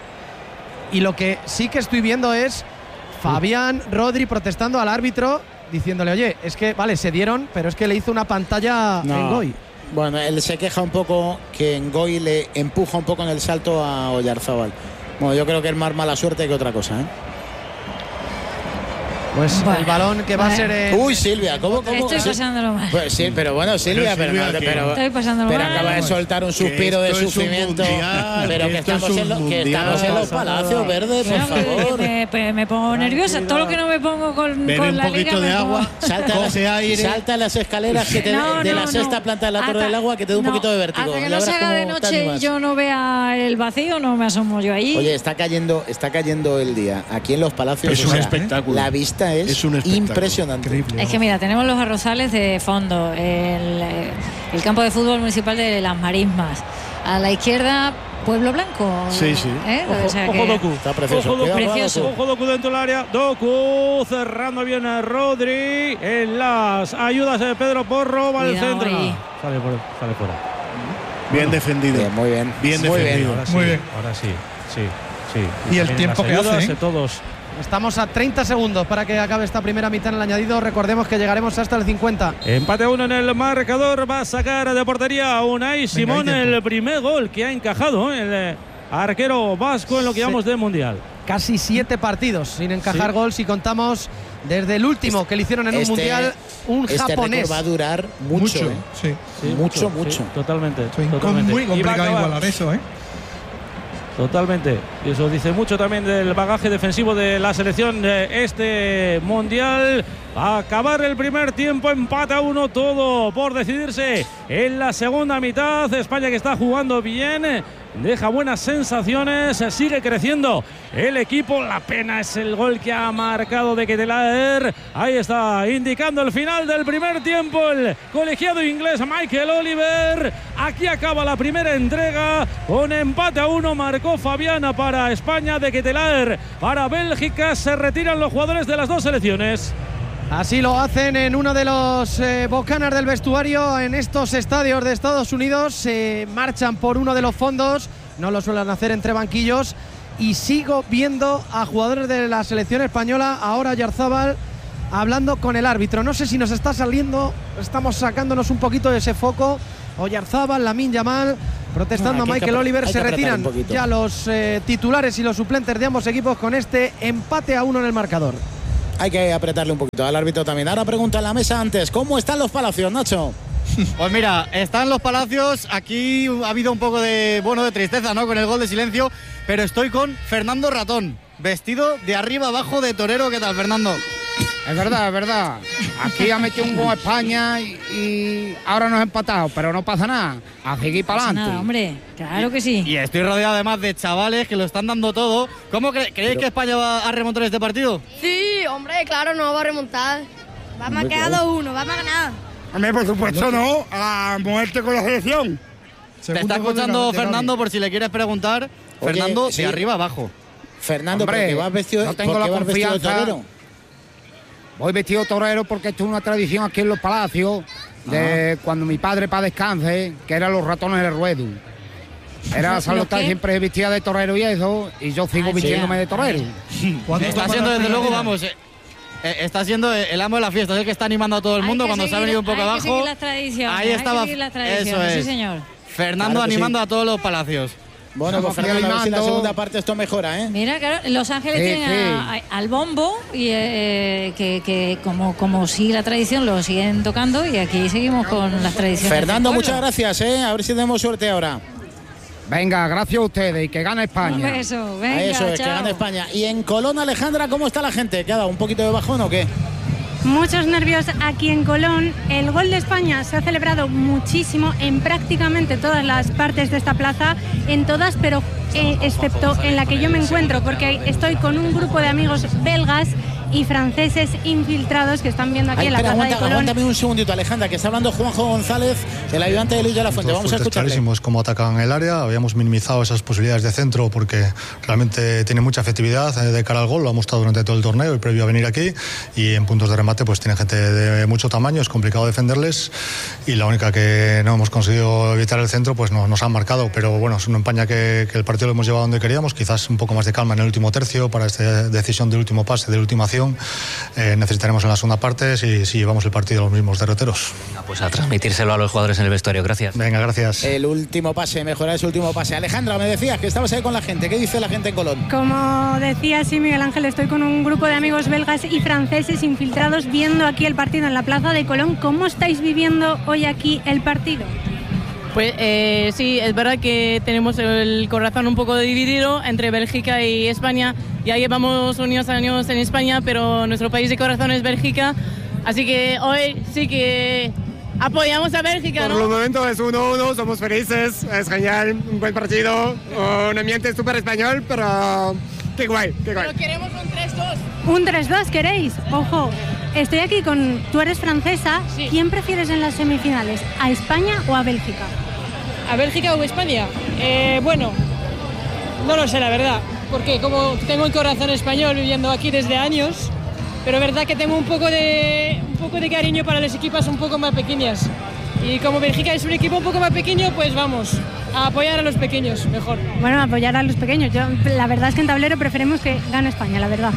Speaker 1: Y lo que sí que estoy viendo es Fabián, Rodri protestando al árbitro, diciéndole, oye, es que, vale, se dieron, pero es que le hizo una pantalla
Speaker 3: no.
Speaker 1: en Ngoy.
Speaker 3: Bueno, él se queja un poco que Ngoy le empuja un poco en el salto a Oyarzábal. Bueno, yo creo que es más mala suerte que otra cosa, ¿eh?
Speaker 1: Pues bueno, el balón que va
Speaker 8: bueno.
Speaker 1: a ser en...
Speaker 3: Uy, Silvia, ¿cómo? cómo
Speaker 8: Estoy pasándolo mal.
Speaker 3: Pues sí, pero bueno, Silvia, pero,
Speaker 9: Silvia,
Speaker 3: pero,
Speaker 9: que...
Speaker 3: pero,
Speaker 8: Estoy pasándolo
Speaker 3: pero
Speaker 8: mal.
Speaker 3: acaba de soltar un suspiro de sufrimiento.
Speaker 9: Mundial,
Speaker 3: pero que, que, estamos en, lo, que estamos en los Palacios Verdes, por
Speaker 8: bueno,
Speaker 3: favor.
Speaker 8: Me, me, me pongo nerviosa. Todo lo que no me pongo con,
Speaker 9: Bebe
Speaker 8: con
Speaker 9: un
Speaker 8: la liga.
Speaker 9: poquito de agua,
Speaker 3: salta, las, salta las escaleras que te, no, de no, la sexta no. planta de la Torre hasta, del Agua, que te da un no, poquito de vértigo.
Speaker 8: Hasta que no se haga de noche y yo no vea el vacío, no me asomo yo ahí.
Speaker 3: Oye, está cayendo, está cayendo el día aquí en los Palacios.
Speaker 9: Es un espectáculo.
Speaker 3: La vista es impresionante.
Speaker 8: Es que mira, tenemos los arrozales de fondo, el, el campo de fútbol municipal de Las Marismas, a la izquierda Pueblo Blanco.
Speaker 9: Sí, sí.
Speaker 8: ¿Eh?
Speaker 2: Ojo,
Speaker 8: o sea
Speaker 2: ojo
Speaker 8: que
Speaker 2: Doku.
Speaker 3: Está precioso.
Speaker 2: Ojo Doku,
Speaker 8: precioso.
Speaker 2: Ojo Doku dentro del área. Doku cerrando bien a Rodri. En las ayudas de Pedro Porro. Va al centro.
Speaker 8: Ahí.
Speaker 2: Sale, por, sale fuera.
Speaker 9: Bien bueno, defendido.
Speaker 3: Bien, muy bien.
Speaker 9: Bien
Speaker 3: muy
Speaker 9: defendido.
Speaker 3: Bien.
Speaker 2: Ahora sí,
Speaker 5: muy bien.
Speaker 2: Ahora sí. Sí, sí.
Speaker 5: Y, y el tiempo que hace. ¿eh?
Speaker 2: Todos.
Speaker 1: Estamos a treinta segundos para que acabe esta primera mitad en el añadido. Recordemos que llegaremos hasta el cincuenta.
Speaker 2: Empate uno en el marcador. Va a sacar de portería Unai Simón. Venga, el primer gol que ha encajado el arquero vasco en lo que llamamos de Mundial.
Speaker 1: Casi siete partidos sin encajar
Speaker 2: sí.
Speaker 1: gol si contamos desde el último este, que le hicieron en un este, Mundial un
Speaker 3: este
Speaker 1: japonés.
Speaker 3: Este va a durar mucho.
Speaker 5: Mucho,
Speaker 3: ¿eh?
Speaker 5: sí.
Speaker 2: Sí,
Speaker 3: mucho,
Speaker 2: mucho.
Speaker 3: mucho.
Speaker 2: Sí, totalmente.
Speaker 5: Sí,
Speaker 2: totalmente.
Speaker 5: Muy complicado igualar eso, ¿eh?
Speaker 2: Totalmente. Y eso dice mucho también del bagaje defensivo de la selección de este Mundial. A acabar el primer tiempo, empate a uno, todo por decidirse en la segunda mitad. España que está jugando bien, deja buenas sensaciones, sigue creciendo el equipo. La pena es el gol que ha marcado de Ketelaere. Ahí está, indicando el final del primer tiempo el colegiado inglés Michael Oliver. Aquí acaba la primera entrega con empate a uno. Marcó Fabiana para España, de Ketelaere para Bélgica. Se retiran los jugadores de las dos selecciones.
Speaker 1: Así lo hacen en uno de los eh, bocanas del vestuario en estos estadios de Estados Unidos. Se eh, marchan por uno de los fondos, no lo suelen hacer entre banquillos. Y sigo viendo a jugadores de la selección española, ahora Oyarzábal, hablando con el árbitro. No sé si nos está saliendo, estamos sacándonos un poquito de ese foco. Oyarzábal, Lamine Yamal, protestando no, a Michael que, Oliver. Se retiran ya los eh, titulares y los suplentes de ambos equipos con este empate a uno en el marcador.
Speaker 3: Hay que apretarle un poquito al árbitro también. Ahora pregunta en la mesa antes, ¿cómo están los Palacios, Nacho?
Speaker 6: Pues mira, están los Palacios. Aquí ha habido un poco de, bueno, de tristeza, ¿no? Con el gol de silencio, pero estoy con Fernando Ratón, vestido de arriba abajo de torero. ¿Qué tal, Fernando?
Speaker 10: Es verdad, es verdad. Aquí ha metido un gol a España y, y ahora nos ha empatado, pero no pasa nada. A seguir para adelante.
Speaker 8: Nada, hombre, claro que sí.
Speaker 6: Y estoy rodeado además de chavales que lo están dando todo. ¿Cómo cre creéis pero... que España va a remontar este partido?
Speaker 11: Sí, hombre, claro, no va a remontar. Vamos a quedar dos uno, vamos a ganar.
Speaker 10: Hombre, por supuesto no, a muerte con la selección.
Speaker 6: Te está escuchando Fernando por si le quieres preguntar. Oye, Fernando, sí. De arriba abajo.
Speaker 3: Fernando, hombre, ¿por qué vas vestido,
Speaker 10: no tengo la confianza. De torero? Voy vestido de torero porque esto es una tradición aquí en los Palacios, de ah. cuando mi padre para descanse, que eran los ratones del ruedo. Era salutar siempre vestida de torero y eso, y yo sigo ah, vistiéndome sí. de torero.
Speaker 6: Está siendo desde luego, vamos, eh, eh, está siendo el amo de la fiesta, es el que está animando a todo el mundo cuando seguir, se ha venido un poco
Speaker 8: hay
Speaker 6: abajo.
Speaker 8: Que seguir las tradiciones,
Speaker 6: ahí estaba,
Speaker 8: hay que las eso es. Sí, señor.
Speaker 6: Fernando claro animando sí. a todos los Palacios.
Speaker 3: Bueno, pues Fernando, a ver si la segunda parte esto mejora, ¿eh?
Speaker 8: Mira, claro, Los Ángeles sí, tienen sí. A, a, al bombo y eh, que, que como, como sigue la tradición lo siguen tocando y aquí seguimos con las tradiciones.
Speaker 3: Fernando, muchas gracias, ¿eh? A ver si tenemos suerte ahora.
Speaker 10: Venga, gracias a ustedes y que gane España.
Speaker 8: Un beso, venga,
Speaker 3: a eso es,
Speaker 8: chao.
Speaker 3: Que gane España. Y en Colón, Alejandra, ¿cómo está la gente? ¿Qué ha dado? ¿Un poquito de bajón o qué?
Speaker 12: Muchos nervios aquí en Colón. El gol de España se ha celebrado muchísimo en prácticamente todas las partes de esta plaza, en todas, pero eh, excepto en la que yo me encuentro, porque estoy con un grupo de amigos belgas y franceses infiltrados que están viendo aquí Ay, en la
Speaker 3: espera,
Speaker 12: plaza
Speaker 3: aguanta,
Speaker 12: de Colón.
Speaker 3: Aguántame un segundito, Alejandra, que está hablando Juanjo González, el ayudante de Luis de la Fuente. Vamos a escucharle.
Speaker 13: Clarísimos cómo atacan el área. Habíamos minimizado esas posibilidades de centro porque realmente tiene mucha efectividad de cara al gol. Lo ha mostrado durante todo el torneo y previo a venir aquí. Y en puntos de remate pues tiene gente de mucho tamaño, es complicado defenderles. Y la única que no hemos conseguido evitar el centro pues no, nos han marcado. Pero bueno, es una empaña que, que el partido lo hemos llevado donde queríamos. Quizás un poco más de calma en el último tercio para esta decisión del último pase, de la última acción. Eh, necesitaremos en la segunda parte si, si llevamos el partido los mismos derroteros.
Speaker 14: Pues a transmitírselo a los jugadores en el vestuario, gracias.
Speaker 13: Venga, gracias.
Speaker 3: El último pase, mejorar ese último pase. Alejandra, me decías que estabas ahí con la gente. ¿Qué dice la gente en Colón?
Speaker 12: Como decía, sí, Miguel Ángel, estoy con un grupo de amigos belgas y franceses infiltrados viendo aquí el partido en la plaza de Colón. ¿Cómo estáis viviendo hoy aquí el partido?
Speaker 15: Pues eh, sí, es verdad que tenemos el corazón un poco dividido entre Bélgica y España. Ya llevamos unos años en España, pero nuestro país de corazón es Bélgica. Así que hoy sí que apoyamos a Bélgica, ¿no?
Speaker 16: Por el momento es uno uno, somos felices, es genial, un buen partido, un ambiente súper español, pero qué guay, qué guay.
Speaker 15: Pero queremos un tres dos.
Speaker 12: ¿Un tres dos queréis? Ojo, estoy aquí con... Tú eres francesa, sí. ¿Quién prefieres en las semifinales? ¿A España o a Bélgica?
Speaker 15: ¿A Bélgica o España? Eh, bueno, no lo sé, la verdad, porque como tengo el corazón español viviendo aquí desde años, pero es verdad que tengo un poco de un poco de cariño para las equipas un poco más pequeñas. Y como Bélgica es un equipo un poco más pequeño, pues vamos a apoyar a los pequeños, mejor.
Speaker 12: Bueno, apoyar a los pequeños. Yo, la verdad es que en tablero preferimos que gane España, la verdad.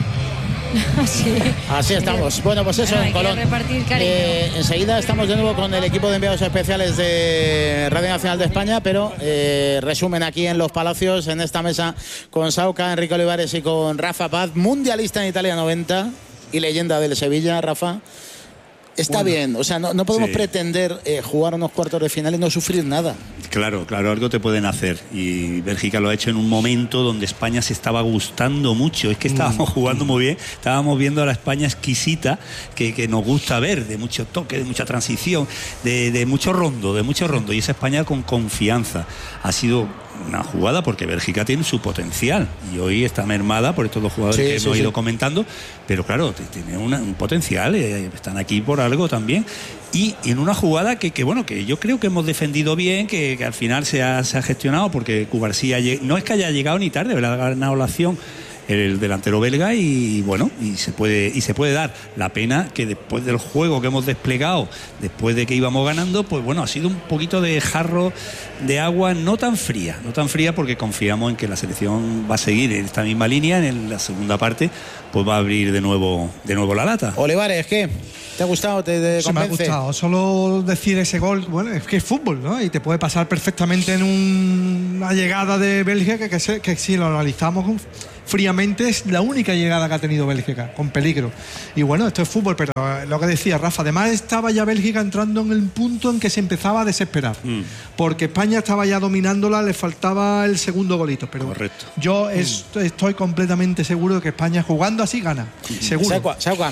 Speaker 3: Sí. Así estamos. Bueno, pues eso, bueno, en Colón. Eh, enseguida estamos de nuevo con el equipo de enviados especiales de Radio Nacional de España, pero eh, resumen aquí en Los Palacios, en esta mesa, con Sauca, Enrique Olivares y con Rafa Paz, mundialista en Italia noventa y leyenda del Sevilla. Rafa, está bueno, bien, o sea, no, no podemos sí. pretender eh, jugar unos cuartos de final y no sufrir nada.
Speaker 4: Claro, claro, algo te pueden hacer. Y Bélgica lo ha hecho en un momento donde España se estaba gustando mucho. Es que estábamos jugando muy bien, estábamos viendo a la España exquisita que, que nos gusta ver, de mucho toque, de mucha transición, de, de mucho rondo, de mucho rondo. Y esa España con confianza. Ha sido una jugada porque Bélgica tiene su potencial y hoy está mermada por estos dos jugadores sí, que sí, hemos sí. ido comentando, pero claro, tiene una, un potencial, eh, están aquí por algo también. Y en una jugada que, que bueno, que yo creo que hemos defendido bien, que, que al final se ha, se ha gestionado, porque Cubarsí no es que haya llegado ni tarde, ¿verdad? Ha ganado la acción el delantero belga y bueno, y se puede y se puede dar. La pena que después del juego que hemos desplegado, después de que íbamos ganando, pues bueno, ha sido un poquito de jarro de agua no tan fría, no tan fría porque confiamos en que la selección va a seguir en esta misma línea, en la segunda parte pues va a abrir de nuevo de nuevo la lata.
Speaker 3: Olivares, ¿qué? ¿Te ha gustado? ¿Te, te
Speaker 5: sí, me ha gustado. Solo decir ese gol, bueno, es que es fútbol, ¿no? Y te puede pasar perfectamente en un, una llegada de Bélgica que, que, que si lo analizamos fríamente es la única llegada que ha tenido Bélgica, con peligro. Y bueno, esto es fútbol, pero lo que decía Rafa, además estaba ya Bélgica entrando en el punto en que se empezaba a desesperar. Mm. Porque España estaba ya dominándola, le faltaba el segundo golito. Pero
Speaker 4: correcto.
Speaker 5: Yo es, estoy completamente seguro de que España jugando así gana. Seguro.
Speaker 3: Sauca, Sauca.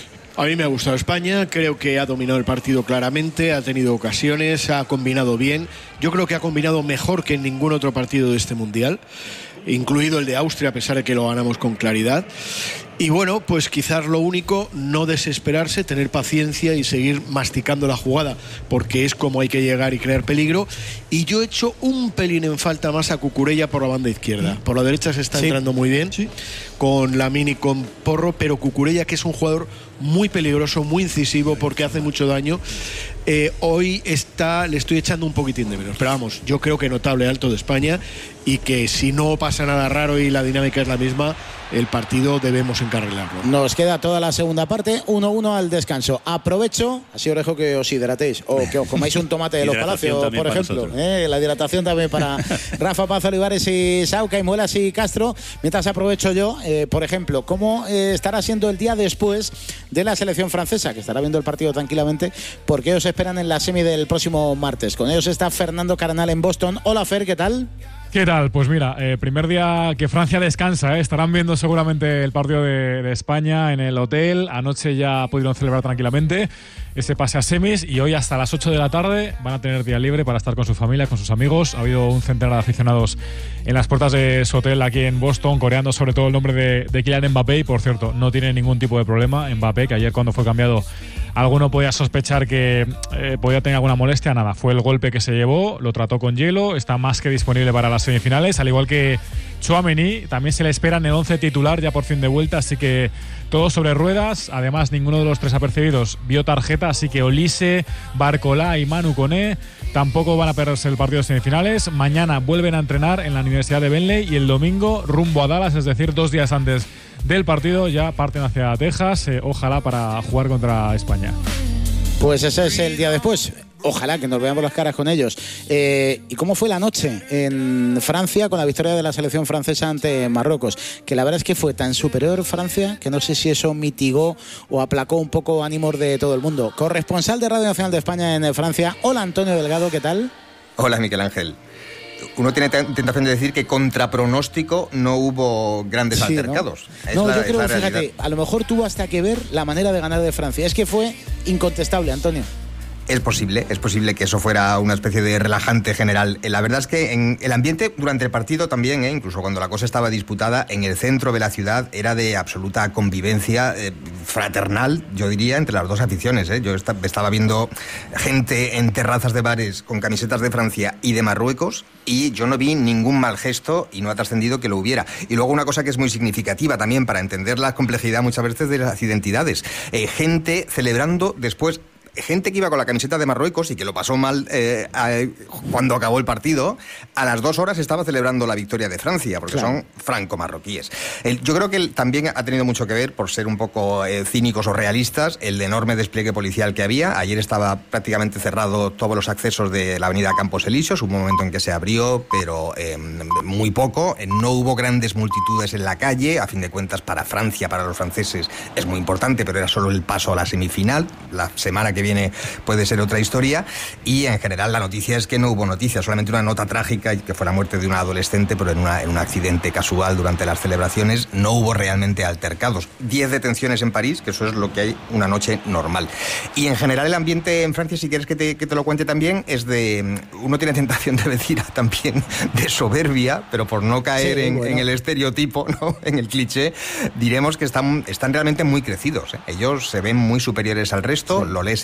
Speaker 9: A mí me ha gustado España, creo que ha dominado el partido claramente, ha tenido ocasiones, ha combinado bien. Yo creo que ha combinado mejor que en ningún otro partido de este Mundial, incluido el de Austria, a pesar de que lo ganamos con claridad. Y bueno, pues quizás lo único, no desesperarse, tener paciencia y seguir masticando la jugada, porque es como hay que llegar y crear peligro. Y yo he hecho un pelín en falta más a Cucurella por la banda izquierda. Por la derecha se está sí. entrando muy bien, sí. con Lamine y con Porro, pero Cucurella, que es un jugador muy peligroso, muy incisivo, porque hace mucho daño, eh, hoy está, le estoy echando un poquitín de menos. Pero vamos, yo creo que notable alto de España, y que si no pasa nada raro y la dinámica es la misma, el partido debemos encarrilarlo.
Speaker 3: Nos queda toda la segunda parte, uno uno al descanso. Aprovecho, así os dejo que os hidratéis o que os comáis un tomate de los Palacios, por ejemplo. Eh, la hidratación también para Rafa Paz, Olivares y Sauca, y Muelas y Castro. Mientras aprovecho yo, eh, por ejemplo, ¿cómo eh, estará siendo el día después de la selección francesa, que estará viendo el partido tranquilamente, porque ellos esperan en la semi del próximo martes? Con ellos está Fernando Carnal en Boston. Hola Fer, ¿qué tal?
Speaker 17: ¿Qué tal? Pues mira, eh, primer día que Francia descansa, ¿eh? Estarán viendo seguramente el partido de, de España en el hotel. Anoche ya pudieron celebrar tranquilamente ese pase a semis y hoy hasta las ocho de la tarde van a tener día libre para estar con su familia, con sus amigos. Ha habido un centenar de aficionados en las puertas de su hotel aquí en Boston, coreando sobre todo el nombre de, de Kylian Mbappé, y por cierto, no tiene ningún tipo de problema Mbappé, que ayer cuando fue cambiado alguno podía sospechar que eh, podía tener alguna molestia. Nada, fue el golpe que se llevó, lo trató con hielo, está más que disponible para las semifinales, al igual que Tchouaméni. También se le espera en el once titular ya por fin de vuelta, así que todo sobre ruedas. Además, ninguno de los tres apercibidos vio tarjeta, así que Olise, Barcola y Manu Koné tampoco van a perderse el partido de semifinales. Mañana vuelven a entrenar en la Universidad de Bentley y el domingo rumbo a Dallas, es decir, dos días antes del partido ya parten hacia Texas, eh, ojalá para jugar contra España.
Speaker 3: Pues ese es el día después. Ojalá que nos veamos las caras con ellos. Eh, ¿Y cómo fue la noche en Francia con la victoria de la selección francesa ante Marruecos? Que la verdad es que fue tan superior Francia que no sé si eso mitigó o aplacó un poco ánimos de todo el mundo. Corresponsal de Radio Nacional de España en Francia. Hola Antonio Delgado, ¿qué tal?
Speaker 18: Hola Miguel Ángel. Uno tiene tentación de decir que contra pronóstico no hubo grandes sí, altercados.
Speaker 3: No, es no la, yo creo que fíjate, a lo mejor tuvo hasta que ver la manera de ganar de Francia. Es que fue incontestable, Antonio.
Speaker 18: Es posible, es posible que eso fuera una especie de relajante general. La verdad es que en el ambiente durante el partido también, ¿eh? incluso cuando la cosa estaba disputada, en el centro de la ciudad era de absoluta convivencia eh, fraternal, yo diría, entre las dos aficiones. ¿eh? Yo esta, estaba viendo gente en terrazas de bares con camisetas de Francia y de Marruecos y yo no vi ningún mal gesto y no ha trascendido que lo hubiera. Y luego una cosa que es muy significativa también para entender la complejidad muchas veces de las identidades. Eh, gente celebrando después... Gente que iba con la camiseta de Marruecos y que lo pasó mal eh, a, cuando acabó el partido, a las dos horas estaba celebrando la victoria de Francia, porque claro, son franco-marroquíes. El, yo creo que él también ha tenido mucho que ver, por ser un poco eh, cínicos o realistas, el enorme despliegue policial que había. Ayer estaba prácticamente cerrado todos los accesos de la avenida Campos Elíseos, hubo un momento en que se abrió, pero eh, muy poco. No hubo grandes multitudes en la calle, a fin de cuentas para Francia, para los franceses, es muy importante, pero era solo el paso a la semifinal. La semana que viene puede ser otra historia, y en general la noticia es que no hubo noticias, solamente una nota trágica, que fue la muerte de una adolescente, pero en, una, en un accidente casual durante las celebraciones. No hubo realmente altercados. Diez detenciones en París, que eso es lo que hay una noche normal. Y en general el ambiente en Francia, si quieres que te, que te lo cuente también, es de... Uno tiene tentación de decir también de soberbia, pero por no caer sí, en, bueno. en el estereotipo, ¿no? En el cliché, diremos que están, están realmente muy crecidos, ¿eh? Ellos se ven muy superiores al resto, sí. Lo lees en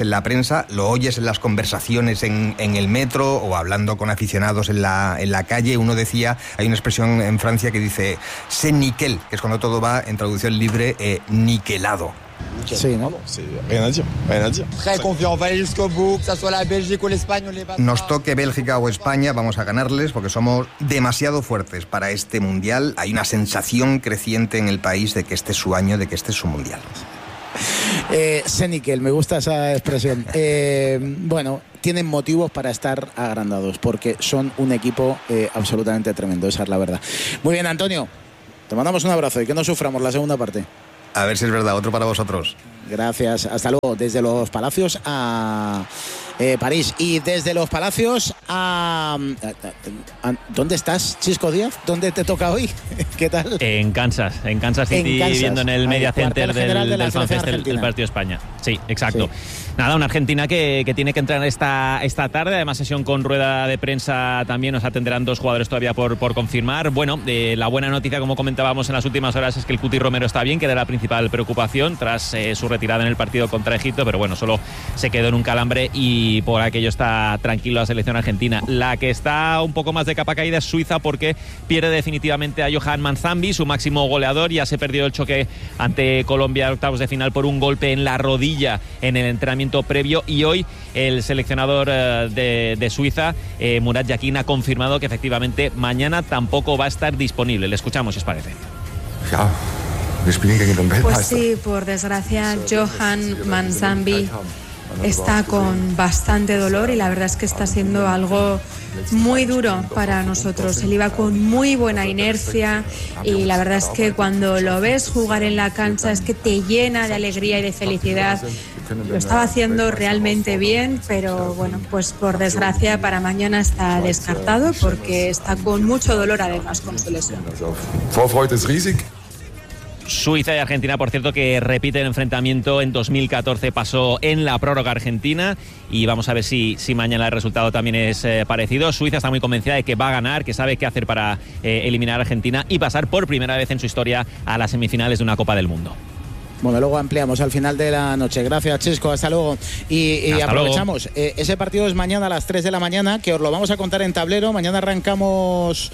Speaker 18: en la prensa, lo oyes en las conversaciones en, en el metro o hablando con aficionados en la, en la calle. Uno decía, hay una expresión en Francia que dice «c'est nickel», que es cuando todo va, en traducción libre, eh, niquelado.
Speaker 3: Sí, ¿no?
Speaker 18: Nos toque Bélgica o España, vamos a ganarles porque somos demasiado fuertes para este mundial. Hay una sensación creciente en el país de que este es su año, de que este es su mundial.
Speaker 3: Eh, Senikel, me gusta esa expresión. Eh, bueno, tienen motivos para estar agrandados porque son un equipo eh, absolutamente tremendo, esa es la verdad. Muy bien, Antonio, te mandamos un abrazo y que no suframos la segunda parte.
Speaker 18: A ver si es verdad, otro para vosotros.
Speaker 3: Gracias, hasta luego. Desde los Palacios a eh, París y desde los Palacios a, a, a... ¿Dónde estás, Chisco Díaz? ¿Dónde te toca hoy? ¿Qué tal?
Speaker 19: En Kansas, en Kansas City, en Kansas, viendo en el Media Center del,
Speaker 3: de
Speaker 19: del FanFest del, del partido España. Sí, exacto. Sí. Nada, una Argentina que, que tiene que entrar esta, esta tarde, además sesión con rueda de prensa también, nos atenderán dos jugadores todavía por, por confirmar. Bueno, eh, la buena noticia, como comentábamos en las últimas horas, es que el Cuti Romero está bien, que era la principal preocupación tras eh, su retirada en el partido contra Egipto, pero bueno, solo se quedó en un calambre y por aquello está tranquilo la selección argentina. La que está un poco más de capa caída es Suiza, porque pierde definitivamente a Johan Manzambi, su máximo goleador. Ya se perdió el choque ante Colombia en octavos de final por un golpe en la rodilla en el entrenamiento previo, y hoy el seleccionador uh, de, de Suiza, eh, Murat Yakin, ha confirmado que efectivamente mañana tampoco va a estar disponible. Le escuchamos, si os parece.
Speaker 20: Pues sí, por desgracia, Johan Manzambi está con bastante dolor y la verdad es que está siendo algo muy duro para nosotros. Él iba con muy buena inercia y la verdad es que cuando lo ves jugar en la cancha es que te llena de alegría y de felicidad. Lo estaba haciendo realmente bien, pero bueno, pues por desgracia para mañana está descartado porque está con mucho dolor además con su lesión.
Speaker 19: Suiza y Argentina, por cierto, que repite el enfrentamiento. En dos mil catorce pasó en la prórroga argentina y vamos a ver si, si mañana el resultado también es eh, parecido. Suiza está muy convencida de que va a ganar, que sabe qué hacer para eh, eliminar a Argentina y pasar por primera vez en su historia a las semifinales de una Copa del Mundo.
Speaker 3: Bueno, luego ampliamos al final de la noche. Gracias, Chisco, hasta luego. Y, y hasta aprovechamos, luego. Eh, ese partido es mañana a las tres de la mañana, que os lo vamos a contar en tablero. Mañana arrancamos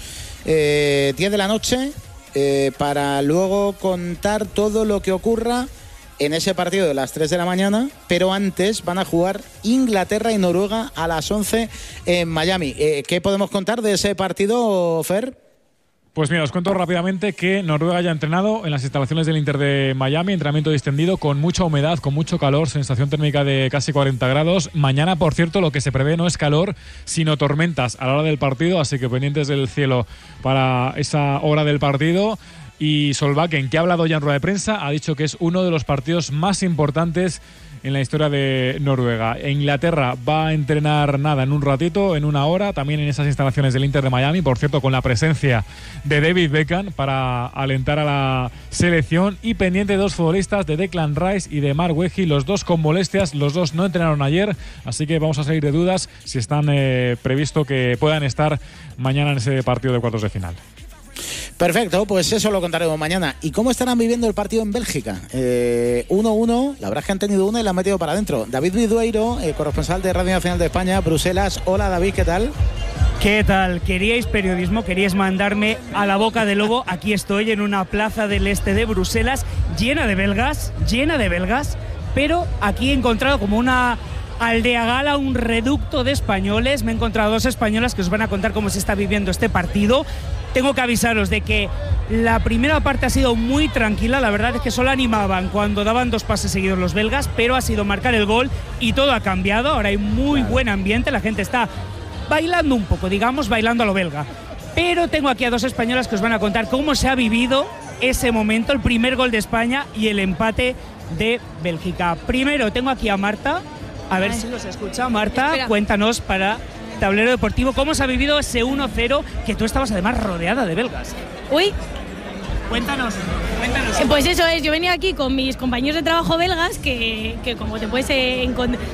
Speaker 3: eh, diez de la noche. Eh, para luego contar todo lo que ocurra en ese partido de las tres de la mañana, pero antes van a jugar Inglaterra y Noruega a las once en Miami. Eh, ¿Qué podemos contar de ese partido, Fer?
Speaker 17: Pues mira, os cuento rápidamente que Noruega ya ha entrenado en las instalaciones del Inter de Miami, entrenamiento distendido, con mucha humedad, con mucho calor, sensación térmica de casi cuarenta grados. Mañana, por cierto, lo que se prevé no es calor, sino tormentas a la hora del partido, así que pendientes del cielo para esa hora del partido. Y Solbakken, que ha hablado ya en rueda de prensa, ha dicho que es uno de los partidos más importantes en la historia de Noruega. Inglaterra va a entrenar nada en un ratito, en una hora, también en esas instalaciones del Inter de Miami, por cierto, con la presencia de David Beckham para alentar a la selección, y pendiente de dos futbolistas, de Declan Rice y de Mark Wehi, los dos con molestias, los dos no entrenaron ayer, así que vamos a salir de dudas si están eh, previsto que puedan estar mañana en ese partido de cuartos de final.
Speaker 3: Perfecto, pues eso lo contaremos mañana. ¿Y cómo estarán viviendo el partido en Bélgica? Eh, uno uno, la verdad es que han tenido uno y la han metido para adentro. David Vidueiro, eh, corresponsal de Radio Nacional de España, Bruselas. Hola, David, ¿qué tal?
Speaker 21: ¿Qué tal? ¿Queríais periodismo? ¿Queríais mandarme a la boca del lobo? Aquí estoy en una plaza del este de Bruselas, llena de belgas, llena de belgas, pero aquí he encontrado como una aldea gala, un reducto de españoles. Me he encontrado dos españolas que os van a contar cómo se está viviendo este partido. Tengo que avisaros de que la primera parte ha sido muy tranquila, la verdad es que solo animaban cuando daban dos pases seguidos los belgas, pero ha sido marcar el gol y todo ha cambiado. Ahora hay muy buen ambiente, la gente está bailando un poco, digamos, bailando a lo belga. Pero tengo aquí a dos españolas que os van a contar cómo se ha vivido ese momento, el primer gol de España y el empate de Bélgica. Primero tengo aquí a Marta, a ver Ay. si nos escucha. Marta, Espera. cuéntanos para Tablero Deportivo cómo se ha vivido ese uno cero, que tú estabas además rodeada de belgas.
Speaker 11: Uy.
Speaker 21: Cuéntanos, cuéntanos.
Speaker 11: Eh, pues eso es, yo venía aquí con mis compañeros de trabajo belgas que, que como te puedes, eh,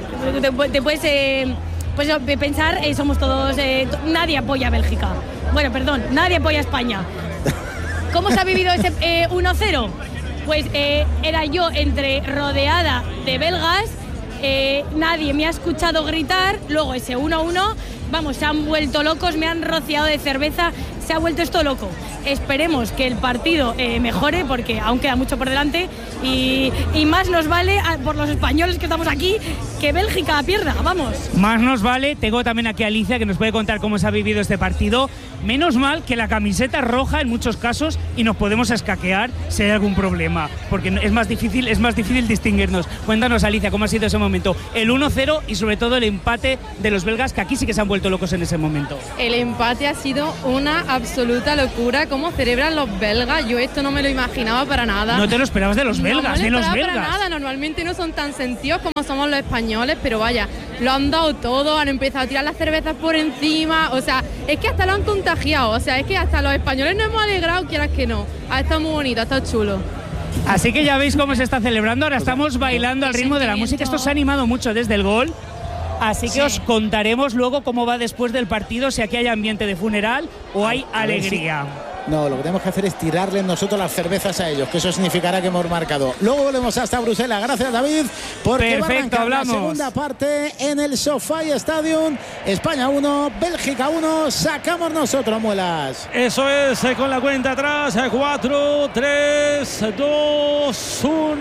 Speaker 11: te, te puedes eh, pues, pensar, eh, somos todos, eh, nadie apoya a Bélgica. Bueno, perdón, nadie apoya a España. ¿Cómo se ha vivido ese eh, uno cero? Pues eh, era yo entre rodeada de belgas, eh, nadie me ha escuchado gritar, luego ese uno a uno, vamos, se han vuelto locos, me han rociado de cerveza, se ha vuelto esto loco. Esperemos que el partido eh, mejore, porque aún queda mucho por delante, y, y más nos vale a, por los españoles que estamos aquí, que Bélgica pierda, vamos.
Speaker 21: Más nos vale, tengo también aquí a Alicia que nos puede contar cómo se ha vivido este partido. Menos mal que la camiseta es roja en muchos casos y nos podemos escaquear si hay algún problema, porque es más difícil, es más difícil distinguirnos. Cuéntanos, Alicia, cómo ha sido ese momento, el uno cero y sobre todo el empate de los belgas, que aquí sí que se han vuelto locos en ese momento.
Speaker 7: El empate ha sido una absoluta locura. Cómo celebran los belgas, yo esto no me lo imaginaba para nada.
Speaker 21: No te lo esperabas de los belgas,
Speaker 7: no me
Speaker 21: de
Speaker 7: lo
Speaker 21: los
Speaker 7: esperaba
Speaker 21: belgas.
Speaker 7: para nada, normalmente no son tan sentidos como somos los españoles, pero vaya, lo han dado todo, han empezado a tirar las cervezas por encima, o sea, es que hasta lo han contagiado, o sea, es que hasta los españoles nos hemos alegrado, quieras que no. Ha estado muy bonito, ha estado chulo.
Speaker 21: Así que ya veis cómo se está celebrando, ahora estamos bailando al ritmo de la música, esto se ha animado mucho desde el gol. Así que sí, os contaremos luego cómo va después del partido, si aquí hay ambiente de funeral o hay alegría.
Speaker 3: No, lo que tenemos que hacer es tirarles nosotros las cervezas a ellos, que eso significará que hemos marcado. Luego volvemos hasta Bruselas. Gracias, David, porque
Speaker 21: perfecto,
Speaker 3: va a
Speaker 21: hablamos.
Speaker 3: La segunda parte en el SoFi Stadium. España uno, Bélgica uno. Sacamos nosotros, Muelas.
Speaker 2: Eso es, eh, con la cuenta atrás. cuatro, tres, dos,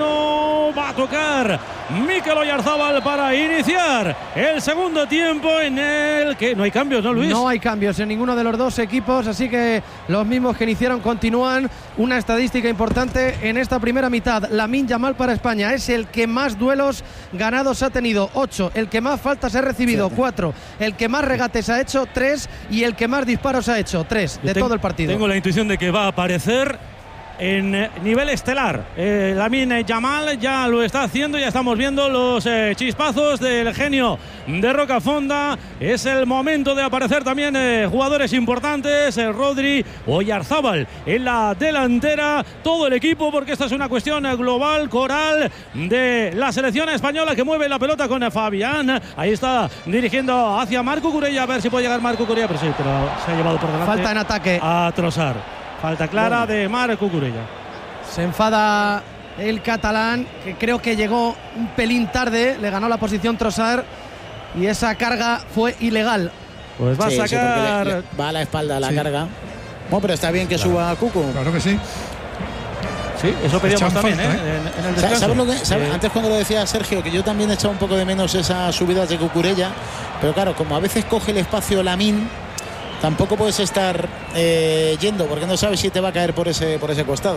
Speaker 2: uno. Va a tocar Mikel Oyarzábal para iniciar el segundo tiempo, en el que no hay cambios, ¿no, Luis?
Speaker 1: No hay cambios en ninguno de los dos equipos, así que los mismos que iniciaron continúan. Una estadística importante en esta primera mitad: Lamine Yamal para España es el que más duelos ganados ha tenido, ocho, el que más faltas ha recibido, cuatro, el que más regates ha hecho, tres, y el que más disparos ha hecho, tres, de
Speaker 2: tengo,
Speaker 1: todo el partido.
Speaker 2: Tengo la intuición de que va a aparecer en nivel estelar. Eh, Lamine Yamal ya lo está haciendo, ya estamos viendo los eh, chispazos del genio de Rocafonda. Es el momento de aparecer también eh, jugadores importantes, eh, Rodri, Oyarzábal en la delantera, todo el equipo, porque esta es una cuestión global, coral, de la selección española, que mueve la pelota con Fabián. Ahí está dirigiendo hacia Marco Curella, a ver si puede llegar Marco Curella, pero sí, pero se ha llevado por delante.
Speaker 1: Falta en ataque
Speaker 2: A Trossard. Falta clara bueno. de Marco Curella.
Speaker 1: Se enfada el catalán, que creo que llegó un pelín tarde, le ganó la posición Trossard y esa carga fue ilegal.
Speaker 2: Pues va sí, a sacar.
Speaker 3: Sí, le, le va a la espalda la sí. carga. Bueno, pero está bien que claro. suba a Cucu.
Speaker 5: Claro que sí.
Speaker 2: Sí, eso pedíamos también, falta, ¿eh? ¿eh? En, en el descanso.
Speaker 3: ¿Sabes lo que, sabes? Eh. Antes, cuando lo decía Sergio, que yo también he echado un poco de menos esas subidas de Cucurella, pero claro, como a veces coge el espacio Lamine, tampoco puedes estar eh, yendo, porque no sabes si te va a caer por ese, por ese costado.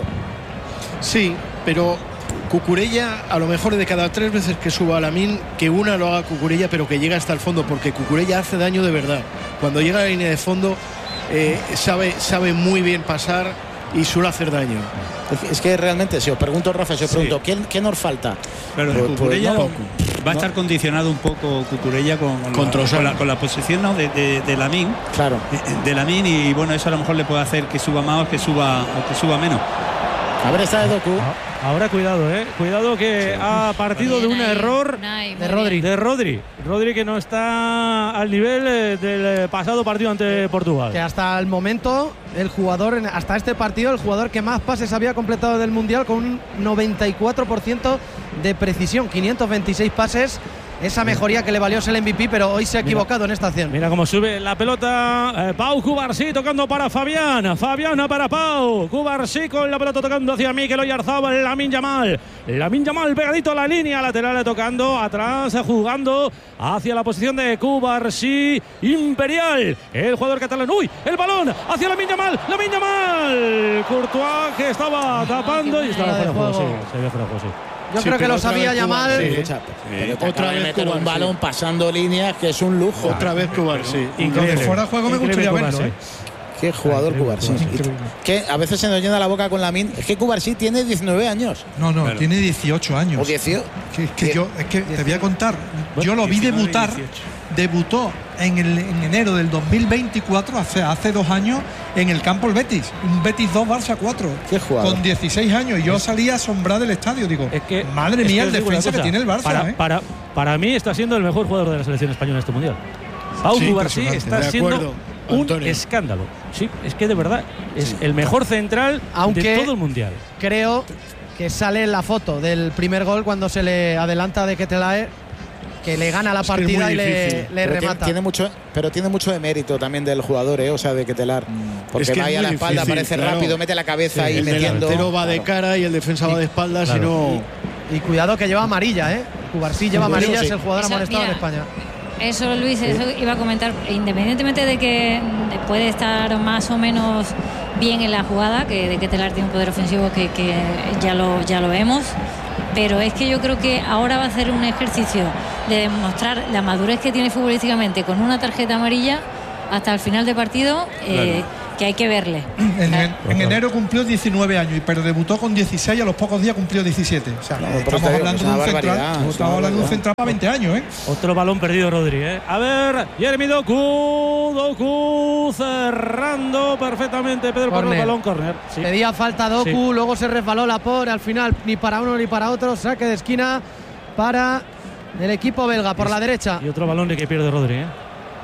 Speaker 9: Sí, pero Cucurella, a lo mejor de cada tres veces que suba a Lamine, que una lo haga Cucurella, pero que llegue hasta el fondo, porque Cucurella hace daño de verdad. Cuando llega a la línea de fondo, eh, sabe, sabe muy bien pasar y suele hacer daño.
Speaker 3: Es que realmente, si os pregunto, Rafa, si os pregunto, sí. ¿qué, ¿qué nos falta?
Speaker 4: Pero de Cucurella pues, no, va a estar no. condicionado un poco Cucurella con, con, la, con, la, con la posición, ¿no? de, de, de Lamine.
Speaker 3: Claro.
Speaker 4: De, de Lamine, y bueno, eso a lo mejor le puede hacer que suba más o que suba, o que suba menos.
Speaker 3: A ver, está de Doku.
Speaker 2: Ahora cuidado, eh. Cuidado que sí. ha partido de un ahí, error
Speaker 8: ahí,
Speaker 2: de Rodri. De Rodri. Rodri que no está al nivel eh, del pasado partido ante Portugal.
Speaker 1: Que hasta el momento, el jugador, hasta este partido, el jugador que más pases había completado del Mundial con un noventa y cuatro por ciento de precisión, quinientos veintiséis pases. Esa mejoría que le valió el M V P, pero hoy se ha equivocado mira, en esta acción.
Speaker 2: Mira cómo sube la pelota. Eh, Pau Cubarsí tocando para Fabián. Fabián para Pau. Cubarsí con la pelota tocando hacia Mikel Oyarzábal. Lamine Yamal. Lamine Yamal pegadito a la línea lateral, tocando atrás, jugando hacia la posición de Cubarsí. Imperial. El jugador catalán. ¡Uy! El balón hacia Lamine Yamal. Lamine Yamal. Courtois, que estaba tapando y estaba fuera de juego. Sí, se ve fuera de juego, sí.
Speaker 1: Yo sí, creo que lo sabía Yamal.
Speaker 3: Sí. Sí. Sí. Otra vez meter un balón sí. pasando líneas, que es un lujo.
Speaker 9: Otra vez Cubar, sí.
Speaker 5: Increíble. Fuera de juego me gustaría verlo, ¿eh?
Speaker 3: Qué jugador Cubarsí. Que a veces se nos llena la boca con Lamine. Es que Cubarsí tiene diecinueve años.
Speaker 5: No, no, claro. tiene dieciocho años.
Speaker 3: O dieciocho.
Speaker 5: Que, que yo, es que te voy a contar. Yo lo vi debutar. Debutó en, el, en enero del dos mil veinticuatro, hace, hace dos años, en el campo el Betis. Un Betis dos, Barça cuatro.
Speaker 3: Qué jugador.
Speaker 5: Con dieciséis años. Y yo salí asombrado del estadio. Digo, es que, madre
Speaker 2: es
Speaker 5: mía,
Speaker 2: que
Speaker 5: el defensa que tiene el Barça.
Speaker 2: Para,
Speaker 5: ¿eh?
Speaker 2: para, para mí está siendo el mejor jugador de la selección española en este mundial. Pau sí, Cubarsí está siendo un Antonio. escándalo. Sí, es que de verdad es sí. el mejor central
Speaker 1: Aunque
Speaker 2: de todo el mundial.
Speaker 1: Creo que sale en la foto del primer gol cuando se le adelanta de Ketelaere. que le gana la
Speaker 3: es
Speaker 1: partida y le, le remata.
Speaker 3: Tiene, tiene mucho, pero tiene mucho de mérito también del jugador, ¿eh? O sea, de Ketelar. Porque es que va ahí a la espalda, difícil, aparece claro. rápido, mete la cabeza sí, y metiendo.
Speaker 9: El delantero va de cara y el defensa va de espaldas claro. y no.
Speaker 1: Y, y cuidado que lleva amarilla, ¿eh? Cubarsí lleva amarilla, sí. es el jugador eso, amonestado mira, en España.
Speaker 8: Eso, Luis, eso iba a comentar. Independientemente de que puede estar más o menos bien en la jugada, que de Ketelar tiene un poder ofensivo que, que ya lo ya lo vemos. Pero es que yo creo que ahora va a hacer un ejercicio de demostrar la madurez que tiene futbolísticamente con una tarjeta amarilla hasta el final de partido, eh, claro. que hay que verle.
Speaker 5: En, en, en enero cumplió diecinueve años, pero debutó con dieciséis y a los pocos días cumplió diecisiete. O sea, claro, estamos hablando de un central, estamos hablando de un central para veinte años, ¿eh?
Speaker 2: Otro balón perdido, Rodri, ¿eh? A ver, Jeremy Doku, Doku cerrando perfectamente Pedro por el balón, córner.
Speaker 1: Sí. Pedía falta Doku, sí. luego se resbaló Laporte, al final ni para uno ni para otro, saque de esquina para el equipo belga por la derecha.
Speaker 2: Y otro balón de que pierde Rodri, ¿eh?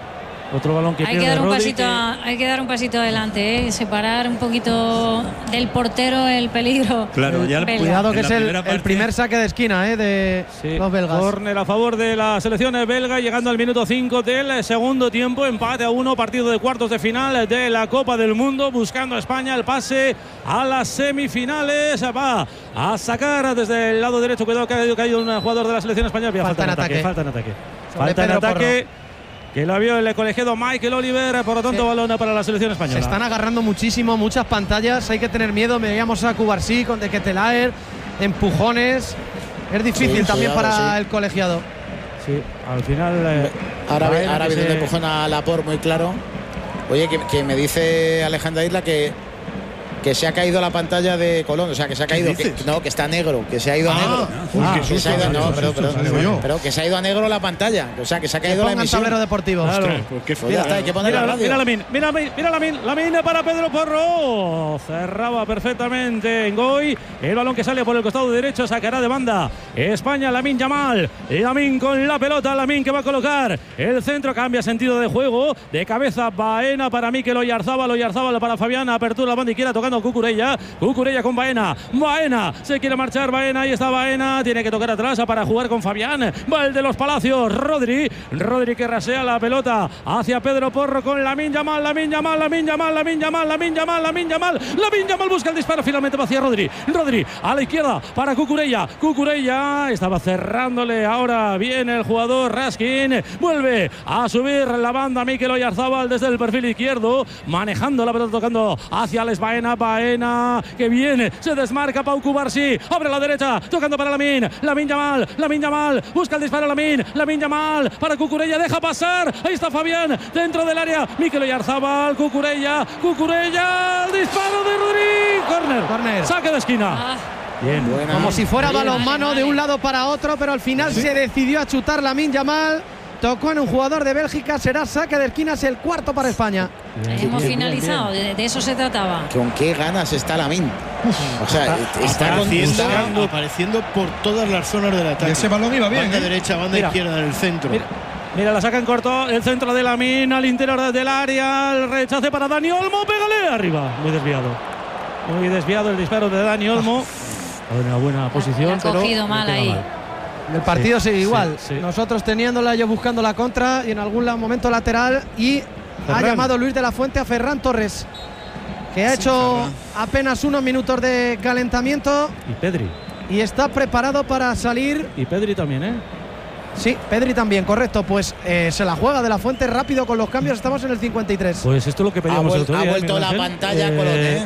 Speaker 2: Otro balón que
Speaker 8: hay
Speaker 2: pierde
Speaker 8: que dar un
Speaker 2: Rodri
Speaker 8: pasito
Speaker 2: que...
Speaker 8: hay que dar un pasito adelante, ¿eh? Separar un poquito del portero el peligro.
Speaker 2: Claro, ya
Speaker 1: el, cuidado que es el, parte... el primer saque de esquina, ¿eh? de sí. los belgas.
Speaker 2: Córner a favor de la selección belga, llegando al minuto cinco del segundo tiempo, empate a uno, partido de cuartos de final de la Copa del Mundo, buscando a España el pase a las semifinales. Va a sacar desde el lado derecho, cuidado que ha caído, caído un jugador de la selección española. Falta, falta en ataque, ataque. falta en ataque.
Speaker 1: Sobre
Speaker 2: falta
Speaker 1: Pedro
Speaker 2: en ataque.
Speaker 1: Porro.
Speaker 2: Que lo vio el colegiado Michael Oliver, por lo tanto, sí. balón para la selección española.
Speaker 1: Se están agarrando muchísimo, muchas pantallas, hay que tener miedo. Veíamos a Cubarsí con de Ketelaer, empujones. Es difícil sí, también cuidado, para sí. el colegiado.
Speaker 2: Sí, al final. Eh,
Speaker 3: ahora ve, ahora viene se... empujón a Laporte muy claro. Oye, que, que me dice Alejandra Isla que. que se ha caído la pantalla de Colón, o sea, que se ha caído, que, no, que está negro, que se ha ido ah, a negro. Ah, que se ha ido, no, pero, pero, pero, pero que se ha ido a negro la pantalla, o sea, que se ha caído la emisión.
Speaker 1: Tablero deportivo.
Speaker 2: Claro.
Speaker 1: Ostras,
Speaker 2: pues qué pues ya está, hay que poner mira, la radio. Mira Lamin, mira, mira Lamin, Lamin para Pedro Porro. Cerraba perfectamente en Goy. El balón que sale por el costado derecho sacará de banda España, Lamin Yamal. Lamin con la pelota, Lamin que va a colocar el centro, cambia sentido de juego, de cabeza Baena para Mikel Oyarzábal, Oyarzábal para Fabián, apertura la banda izquierda tocando Cucurella, Cucurella con Baena, Baena, se quiere marchar Baena, ahí está Baena, tiene que tocar atrás para jugar con Fabián, va el de los Palacios, Rodri, Rodri que rasea la pelota hacia Pedro Porro con Lamine Yamal, Lamine Yamal, Lamine Yamal, Lamine Yamal, Lamine Yamal, Lamine Yamal, Lamine Yamal busca el disparo, finalmente va hacia Rodri, Rodri a la izquierda para Cucurella, Cucurella estaba cerrándole, ahora viene el jugador Raskin, vuelve a subir la banda Mikel Oyarzábal desde el perfil izquierdo, manejando la pelota, tocando hacia Alex Baena, Baena que viene, se desmarca Pau Cubarsí, abre a la derecha, tocando para Lamine, Lamine Yamal, Lamine Yamal, busca el disparo Lamine, Lamine Yamal para Cucurella, deja pasar, ahí está Fabián, dentro del área, Mikel Oyarzábal, Cucurella, Cucurella, el disparo de Rodri, córner,
Speaker 1: córner,
Speaker 2: saque de esquina.
Speaker 1: Ah. Bien, buena. Como si fuera balonmano de un lado para otro, pero al final ¿sí? se decidió a chutar Lamine Yamal. Tocó en un jugador de Bélgica, será saque de esquina, es el cuarto para España.
Speaker 8: Bien, Hemos bien, finalizado, bien, bien. De, de eso se trataba.
Speaker 3: ¿Con qué ganas está Lamine? O sea, está,
Speaker 9: está apareciendo, apareciendo por todas las zonas del ataque.
Speaker 5: Y ese balón iba bien.
Speaker 9: Banda
Speaker 5: ¿eh?
Speaker 9: derecha, banda mira, izquierda en el centro.
Speaker 2: Mira, mira, la saca en corto, el centro de Lamine al interior del área, el rechace para Dani Olmo, pégale arriba, muy desviado. Muy desviado el disparo de Dani Olmo. En una buena posición,
Speaker 8: ha cogido
Speaker 2: pero
Speaker 8: mal ahí. Mal.
Speaker 1: El partido sí, sigue igual.
Speaker 2: Sí, sí.
Speaker 1: Nosotros teniéndola, ellos buscando la contra y en algún momento lateral. Y Ferran. Ha llamado Luis de la Fuente a Ferran Torres, que ha sí, hecho Ferran. apenas unos minutos de calentamiento.
Speaker 2: Y Pedri.
Speaker 1: Y está preparado para salir.
Speaker 2: Y Pedri también, ¿eh?
Speaker 1: Sí, Pedri también, correcto. Pues eh, se la juega de la Fuente rápido con los cambios. Estamos en el cincuenta y tres.
Speaker 2: Pues esto es lo que pedíamos el otro día.
Speaker 3: Ha vuelto
Speaker 2: ¿eh,
Speaker 3: la pantalla eh... con lo que.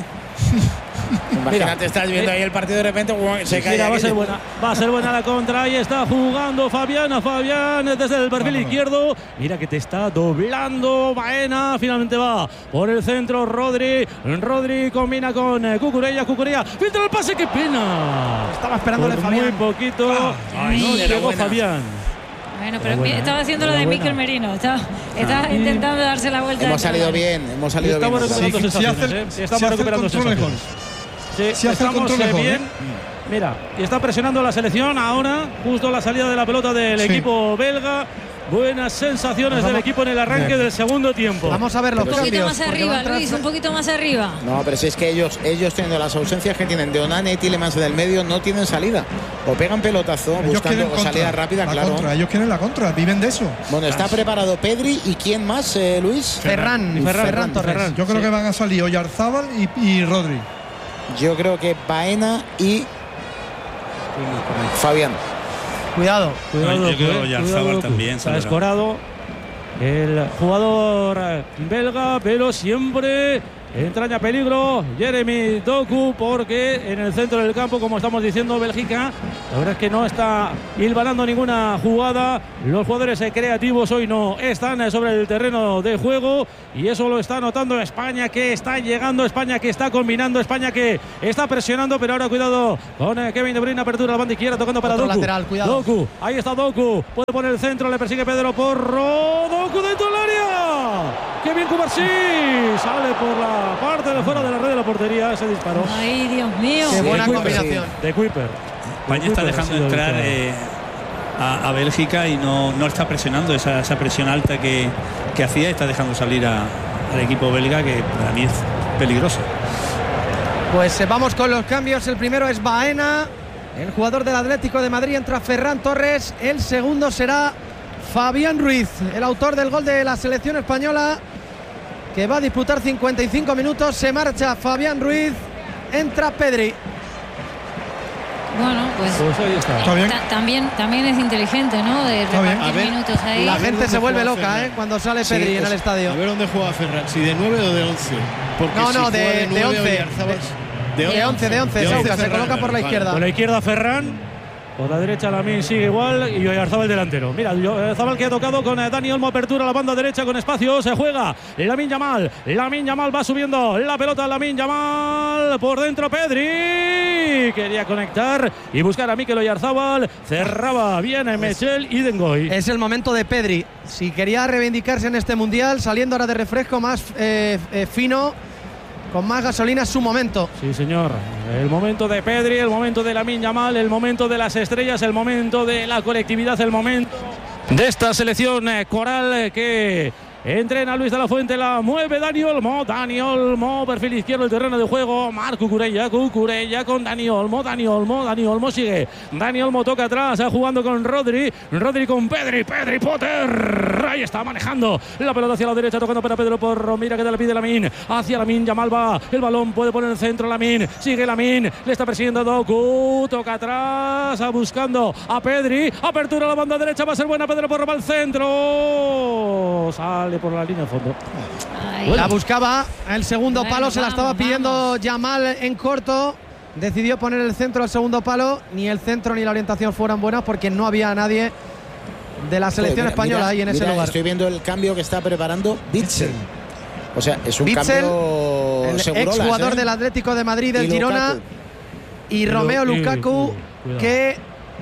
Speaker 3: Imagínate, mira, estás viendo eh, ahí el partido de repente se cae.
Speaker 2: Mira, va a ser buena, va a ser buena la contra. Ahí está jugando Fabián, a Fabián desde el perfil no, no, no. izquierdo. Mira que te está doblando Baena. Finalmente va por el centro Rodri. Rodri combina con Cucurella, Cucurella. Filtra el pase, qué pena.
Speaker 1: Estaba esperándole Fabián.
Speaker 2: Muy poquito. Ah, ay, no llegó buena. Fabián.
Speaker 8: Bueno, pero buena, estaba haciendo lo de Mikel Merino. Estaba, estaba ah, intentando darse la vuelta.
Speaker 3: Hemos salido bien, hemos salido
Speaker 2: estamos
Speaker 3: bien.
Speaker 2: Recuperando sí, sensaciones, sí, hace, ¿eh? Estamos recuperando sensaciones. Sí, si estamos eh, mejor, bien. ¿eh? Mira, y está presionando la selección ahora, justo la salida de la pelota del sí. equipo belga. buenas sensaciones del equipo en el arranque del segundo tiempo.
Speaker 1: Vamos a ver los
Speaker 8: un
Speaker 1: cambios.
Speaker 8: Un poquito más arriba, Luis, un poquito más arriba.
Speaker 3: No, pero si es que ellos, ellos teniendo las ausencias que tienen de Onana y Tielemans en el medio, no tienen salida. O pegan pelotazo
Speaker 5: ellos
Speaker 3: buscando contra, salida rápida,
Speaker 5: la
Speaker 3: claro.
Speaker 5: Contra, ellos quieren la contra, viven de eso.
Speaker 3: Bueno, está preparado Pedri y ¿quién más, eh, Luis?
Speaker 1: Ferran, Ferran, Ferran Torres. Ferran.
Speaker 5: Yo creo
Speaker 1: sí.
Speaker 5: que van a salir Oyarzábal y, y Rodri.
Speaker 3: Yo creo que Baena y Fabián.
Speaker 1: Cuidado,
Speaker 2: cuidado.
Speaker 4: No, yo creo que Oyarzábal también.
Speaker 2: Se ha escorado el jugador belga, pero siempre entraña peligro Jeremy Doku, porque en el centro del campo, como estamos diciendo, Bélgica, la verdad es que no está hilvanando ninguna jugada. Los jugadores creativos hoy no están sobre el terreno de juego, y eso lo está notando España, que está llegando, España que está combinando, España que está presionando. Pero ahora cuidado con Kevin De Bruyne, apertura a la banda izquierda, tocando para
Speaker 1: Otro
Speaker 2: Doku.
Speaker 1: lateral, cuidado.
Speaker 2: Doku, ahí está Doku, puede poner el centro, le persigue Pedro Porro, Doku dentro del área. Kevin Cubarsí sale por la parte de fuera de la red de la portería, ese disparo.
Speaker 8: Ay, Dios mío.
Speaker 1: Qué buena
Speaker 2: de
Speaker 1: combinación.
Speaker 2: De Kuiper.
Speaker 4: España está dejando entrar eh, a, a Bélgica y no, no está presionando esa, esa presión alta que, que hacía. Está dejando salir a, al equipo belga, que para mí es peligroso.
Speaker 1: Pues eh, vamos con los cambios. El primero es Baena, el jugador del Atlético de Madrid. Entra Ferran Torres. El segundo será Fabián Ruiz, el autor del gol de la selección española, que va a disputar cincuenta y cinco minutos. Se marcha Fabián Ruiz, entra Pedri.
Speaker 8: Bueno, pues,
Speaker 2: pues ahí está.
Speaker 5: ¿Está bien?
Speaker 8: también, también es inteligente, ¿no? De repartir minutos ahí.
Speaker 1: La gente se vuelve loca, ¿eh? Cuando sale Pedri sí, en el estadio.
Speaker 9: A ver dónde juega Ferran, si de nueve o de once. Porque
Speaker 1: no, no,
Speaker 9: si
Speaker 1: de,
Speaker 9: de,
Speaker 1: de once.
Speaker 9: De,
Speaker 1: de once, de once. Sauca se coloca por la izquierda.
Speaker 2: Por la izquierda Ferran. Por la derecha Lamine sigue igual y Oyarzábal delantero. Mira, Oyarzábal que ha tocado con Dani Olmo, apertura a la banda derecha con espacio, se juega Lamine Yamal. Lamine Yamal va subiendo la pelota, Lamine Yamal por dentro, Pedri quería conectar y buscar a Mikel Oyarzábal, cerraba bien en Mechel y Dengoy.
Speaker 1: Es el momento de Pedri, si quería reivindicarse en este mundial, saliendo ahora de refresco más eh, eh, fino, con más gasolina, es su momento.
Speaker 2: Sí, señor. El momento de Pedri, el momento de Lamine Yamal, el momento de las estrellas, el momento de la colectividad, el momento de esta selección coral que entrena Luis de la Fuente. La mueve Dani Olmo, Dani Olmo, perfil izquierdo del terreno de juego, Marc Cucurella, Cucurella con Dani Olmo, Dani Olmo, Dani Olmo sigue, Dani Olmo toca atrás, jugando con Rodri, Rodri con Pedri, Pedri Potter, ahí está manejando la pelota hacia la derecha, tocando para Pedro Porro, mira que te la pide Lamine, hacia Lamine Yamal va, el balón puede poner en el centro Lamine, sigue Lamine, le está persiguiendo Doku, toca atrás, buscando a Pedri, apertura a la banda derecha, va a ser buena, Pedro Porro va al centro, sale por la línea de fondo.
Speaker 1: Bueno. La buscaba, el segundo bueno, palo se la estaba pidiendo vamos. Yamal en corto, decidió poner el centro al segundo palo, ni el centro ni la orientación fueran buenas porque no había nadie de la selección
Speaker 3: Joder, mira,
Speaker 1: española
Speaker 3: mira,
Speaker 1: ahí en
Speaker 3: mira,
Speaker 1: ese lugar.
Speaker 3: Estoy viendo el cambio que está preparando Witsel. O sea, es un
Speaker 1: Witsel,
Speaker 3: cambio
Speaker 1: el
Speaker 3: segurolas,
Speaker 1: ex jugador
Speaker 3: ¿eh?
Speaker 1: del Atlético de Madrid, del
Speaker 3: y
Speaker 1: Girona,
Speaker 3: Lukaku.
Speaker 1: y,
Speaker 2: y
Speaker 1: Romeo
Speaker 2: lo,
Speaker 1: Lukaku,
Speaker 2: y, y,
Speaker 1: que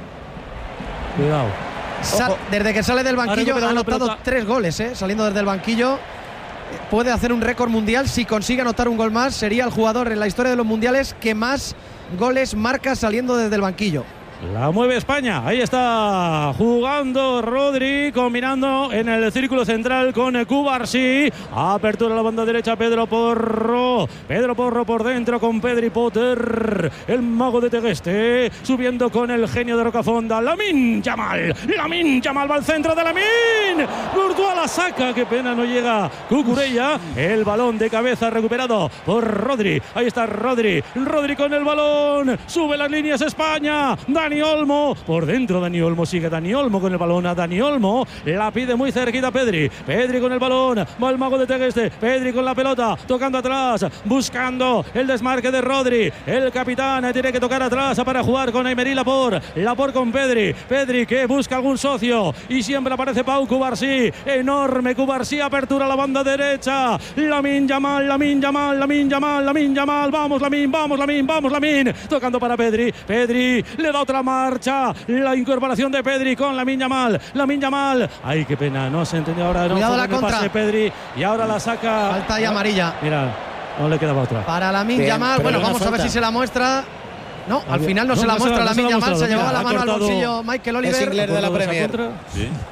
Speaker 2: cuidado.
Speaker 1: Sal, desde que sale del banquillo ha anotado tres goles, ¿eh? Saliendo desde el banquillo. Puede hacer un récord mundial. Si consigue anotar un gol más, sería el jugador en la historia de los mundiales que más goles marca saliendo desde el banquillo.
Speaker 2: La mueve España, ahí está jugando Rodri, combinando en el círculo central con Cubarsí, apertura a la banda derecha Pedro Porro, Pedro Porro por dentro con Pedri Potter, el mago de Tegueste, subiendo con el genio de Rocafonda, Lamine Yamal, Lamine Yamal va al centro de Lamine, Courtois la saca, qué pena no llega Cucurella, el balón de cabeza recuperado por Rodri, ahí está Rodri, Rodri con el balón, sube las líneas España, Dani Olmo, por dentro Dani Olmo, sigue Dani Olmo con el balón a Dani Olmo, la pide muy cerquita Pedri, Pedri con el balón, va el mago de Tegueste, Pedri con la pelota, tocando atrás, buscando el desmarque de Rodri, el capitán tiene que tocar atrás para jugar con Aymeri Laporte, Laporte con Pedri, Pedri que busca algún socio y siempre aparece Pau Cubarsí, enorme Cubarsí, apertura a la banda derecha, Lamine Yamal, Lamine Yamal, Lamine Yamal, Lamine Yamal, vamos Lamine, vamos Lamine, vamos Lamine, tocando para Pedri, Pedri le da otra marcha, la incorporación de Pedri con Lamine Yamal, Lamine Yamal, ay qué pena, no se entendió ahora, no
Speaker 1: cuidado la contra,
Speaker 2: pase Pedri y ahora la saca,
Speaker 1: falta y amarilla,
Speaker 2: mira, no le quedaba otra
Speaker 1: para Lamine Yamal, bueno vamos falta. a ver si se la muestra. No, al final no, no se la no muestra Lamine Yamal, se llevaba la mano al bolsillo Michael Oliver.
Speaker 3: Es inglés de la Premier.
Speaker 2: Sí.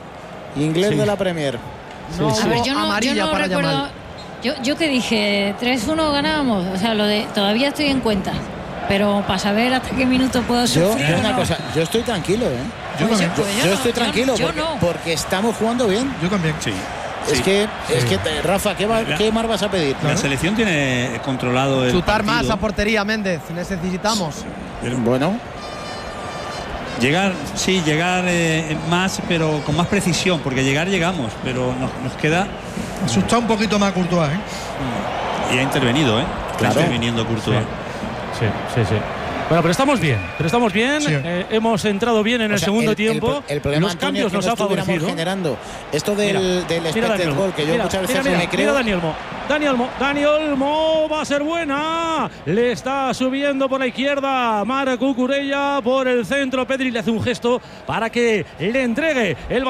Speaker 3: Inglés sí. de la Premier.
Speaker 1: No,
Speaker 8: sí, sí. A ver, yo no,
Speaker 1: amarilla
Speaker 8: yo no
Speaker 1: para
Speaker 8: recuerdo.
Speaker 1: Yamal.
Speaker 8: Yo, yo que dije, tres uno ganábamos. O sea, lo de todavía estoy en cuenta. Pero para saber hasta qué minuto puedo sufrir.
Speaker 3: Yo, una
Speaker 8: no.
Speaker 3: cosa, yo estoy tranquilo, ¿eh?
Speaker 5: Yo
Speaker 8: pues
Speaker 5: también.
Speaker 8: yo, pues
Speaker 3: yo, yo estoy tranquilo
Speaker 8: yo,
Speaker 3: porque,
Speaker 8: yo no.
Speaker 3: porque estamos jugando bien.
Speaker 5: Yo también.
Speaker 4: Sí.
Speaker 3: Es
Speaker 4: sí.
Speaker 3: que,
Speaker 5: sí.
Speaker 3: es que Rafa, ¿qué, va,
Speaker 4: la,
Speaker 3: ¿qué más vas a pedir?
Speaker 4: La
Speaker 3: ¿no?
Speaker 4: selección tiene controlado el
Speaker 1: Chutar
Speaker 4: partido.
Speaker 1: más a portería, Méndez. Necesitamos.
Speaker 3: Bueno.
Speaker 4: Llegar, sí, llegar eh, más, pero con más precisión, porque llegar llegamos, pero nos, nos queda.
Speaker 5: Asusta un poquito más Courtois, ¿eh?
Speaker 4: Y ha intervenido, ¿eh?
Speaker 3: Claro.
Speaker 4: Está interviniendo Courtois.
Speaker 2: Sí, sí, sí. Bueno, pero estamos bien, pero estamos bien. Sí. Eh, hemos entrado bien en
Speaker 3: o
Speaker 2: el
Speaker 3: sea,
Speaker 2: segundo
Speaker 3: el,
Speaker 2: tiempo.
Speaker 3: El, el problema,
Speaker 2: los
Speaker 3: Antonio,
Speaker 2: cambios
Speaker 3: es que
Speaker 2: nos
Speaker 3: no
Speaker 2: ha favorecido.
Speaker 3: generando esto del,
Speaker 2: mira,
Speaker 3: del expected goal, que yo
Speaker 2: mira,
Speaker 3: muchas veces
Speaker 2: mira,
Speaker 3: me
Speaker 2: mira,
Speaker 3: creo.
Speaker 2: Mira Dani Olmo. Dani Olmo, Dani Olmo va a ser buena. Le está subiendo por la izquierda Marc Cucurella, por el centro Pedri le hace un gesto para que le entregue el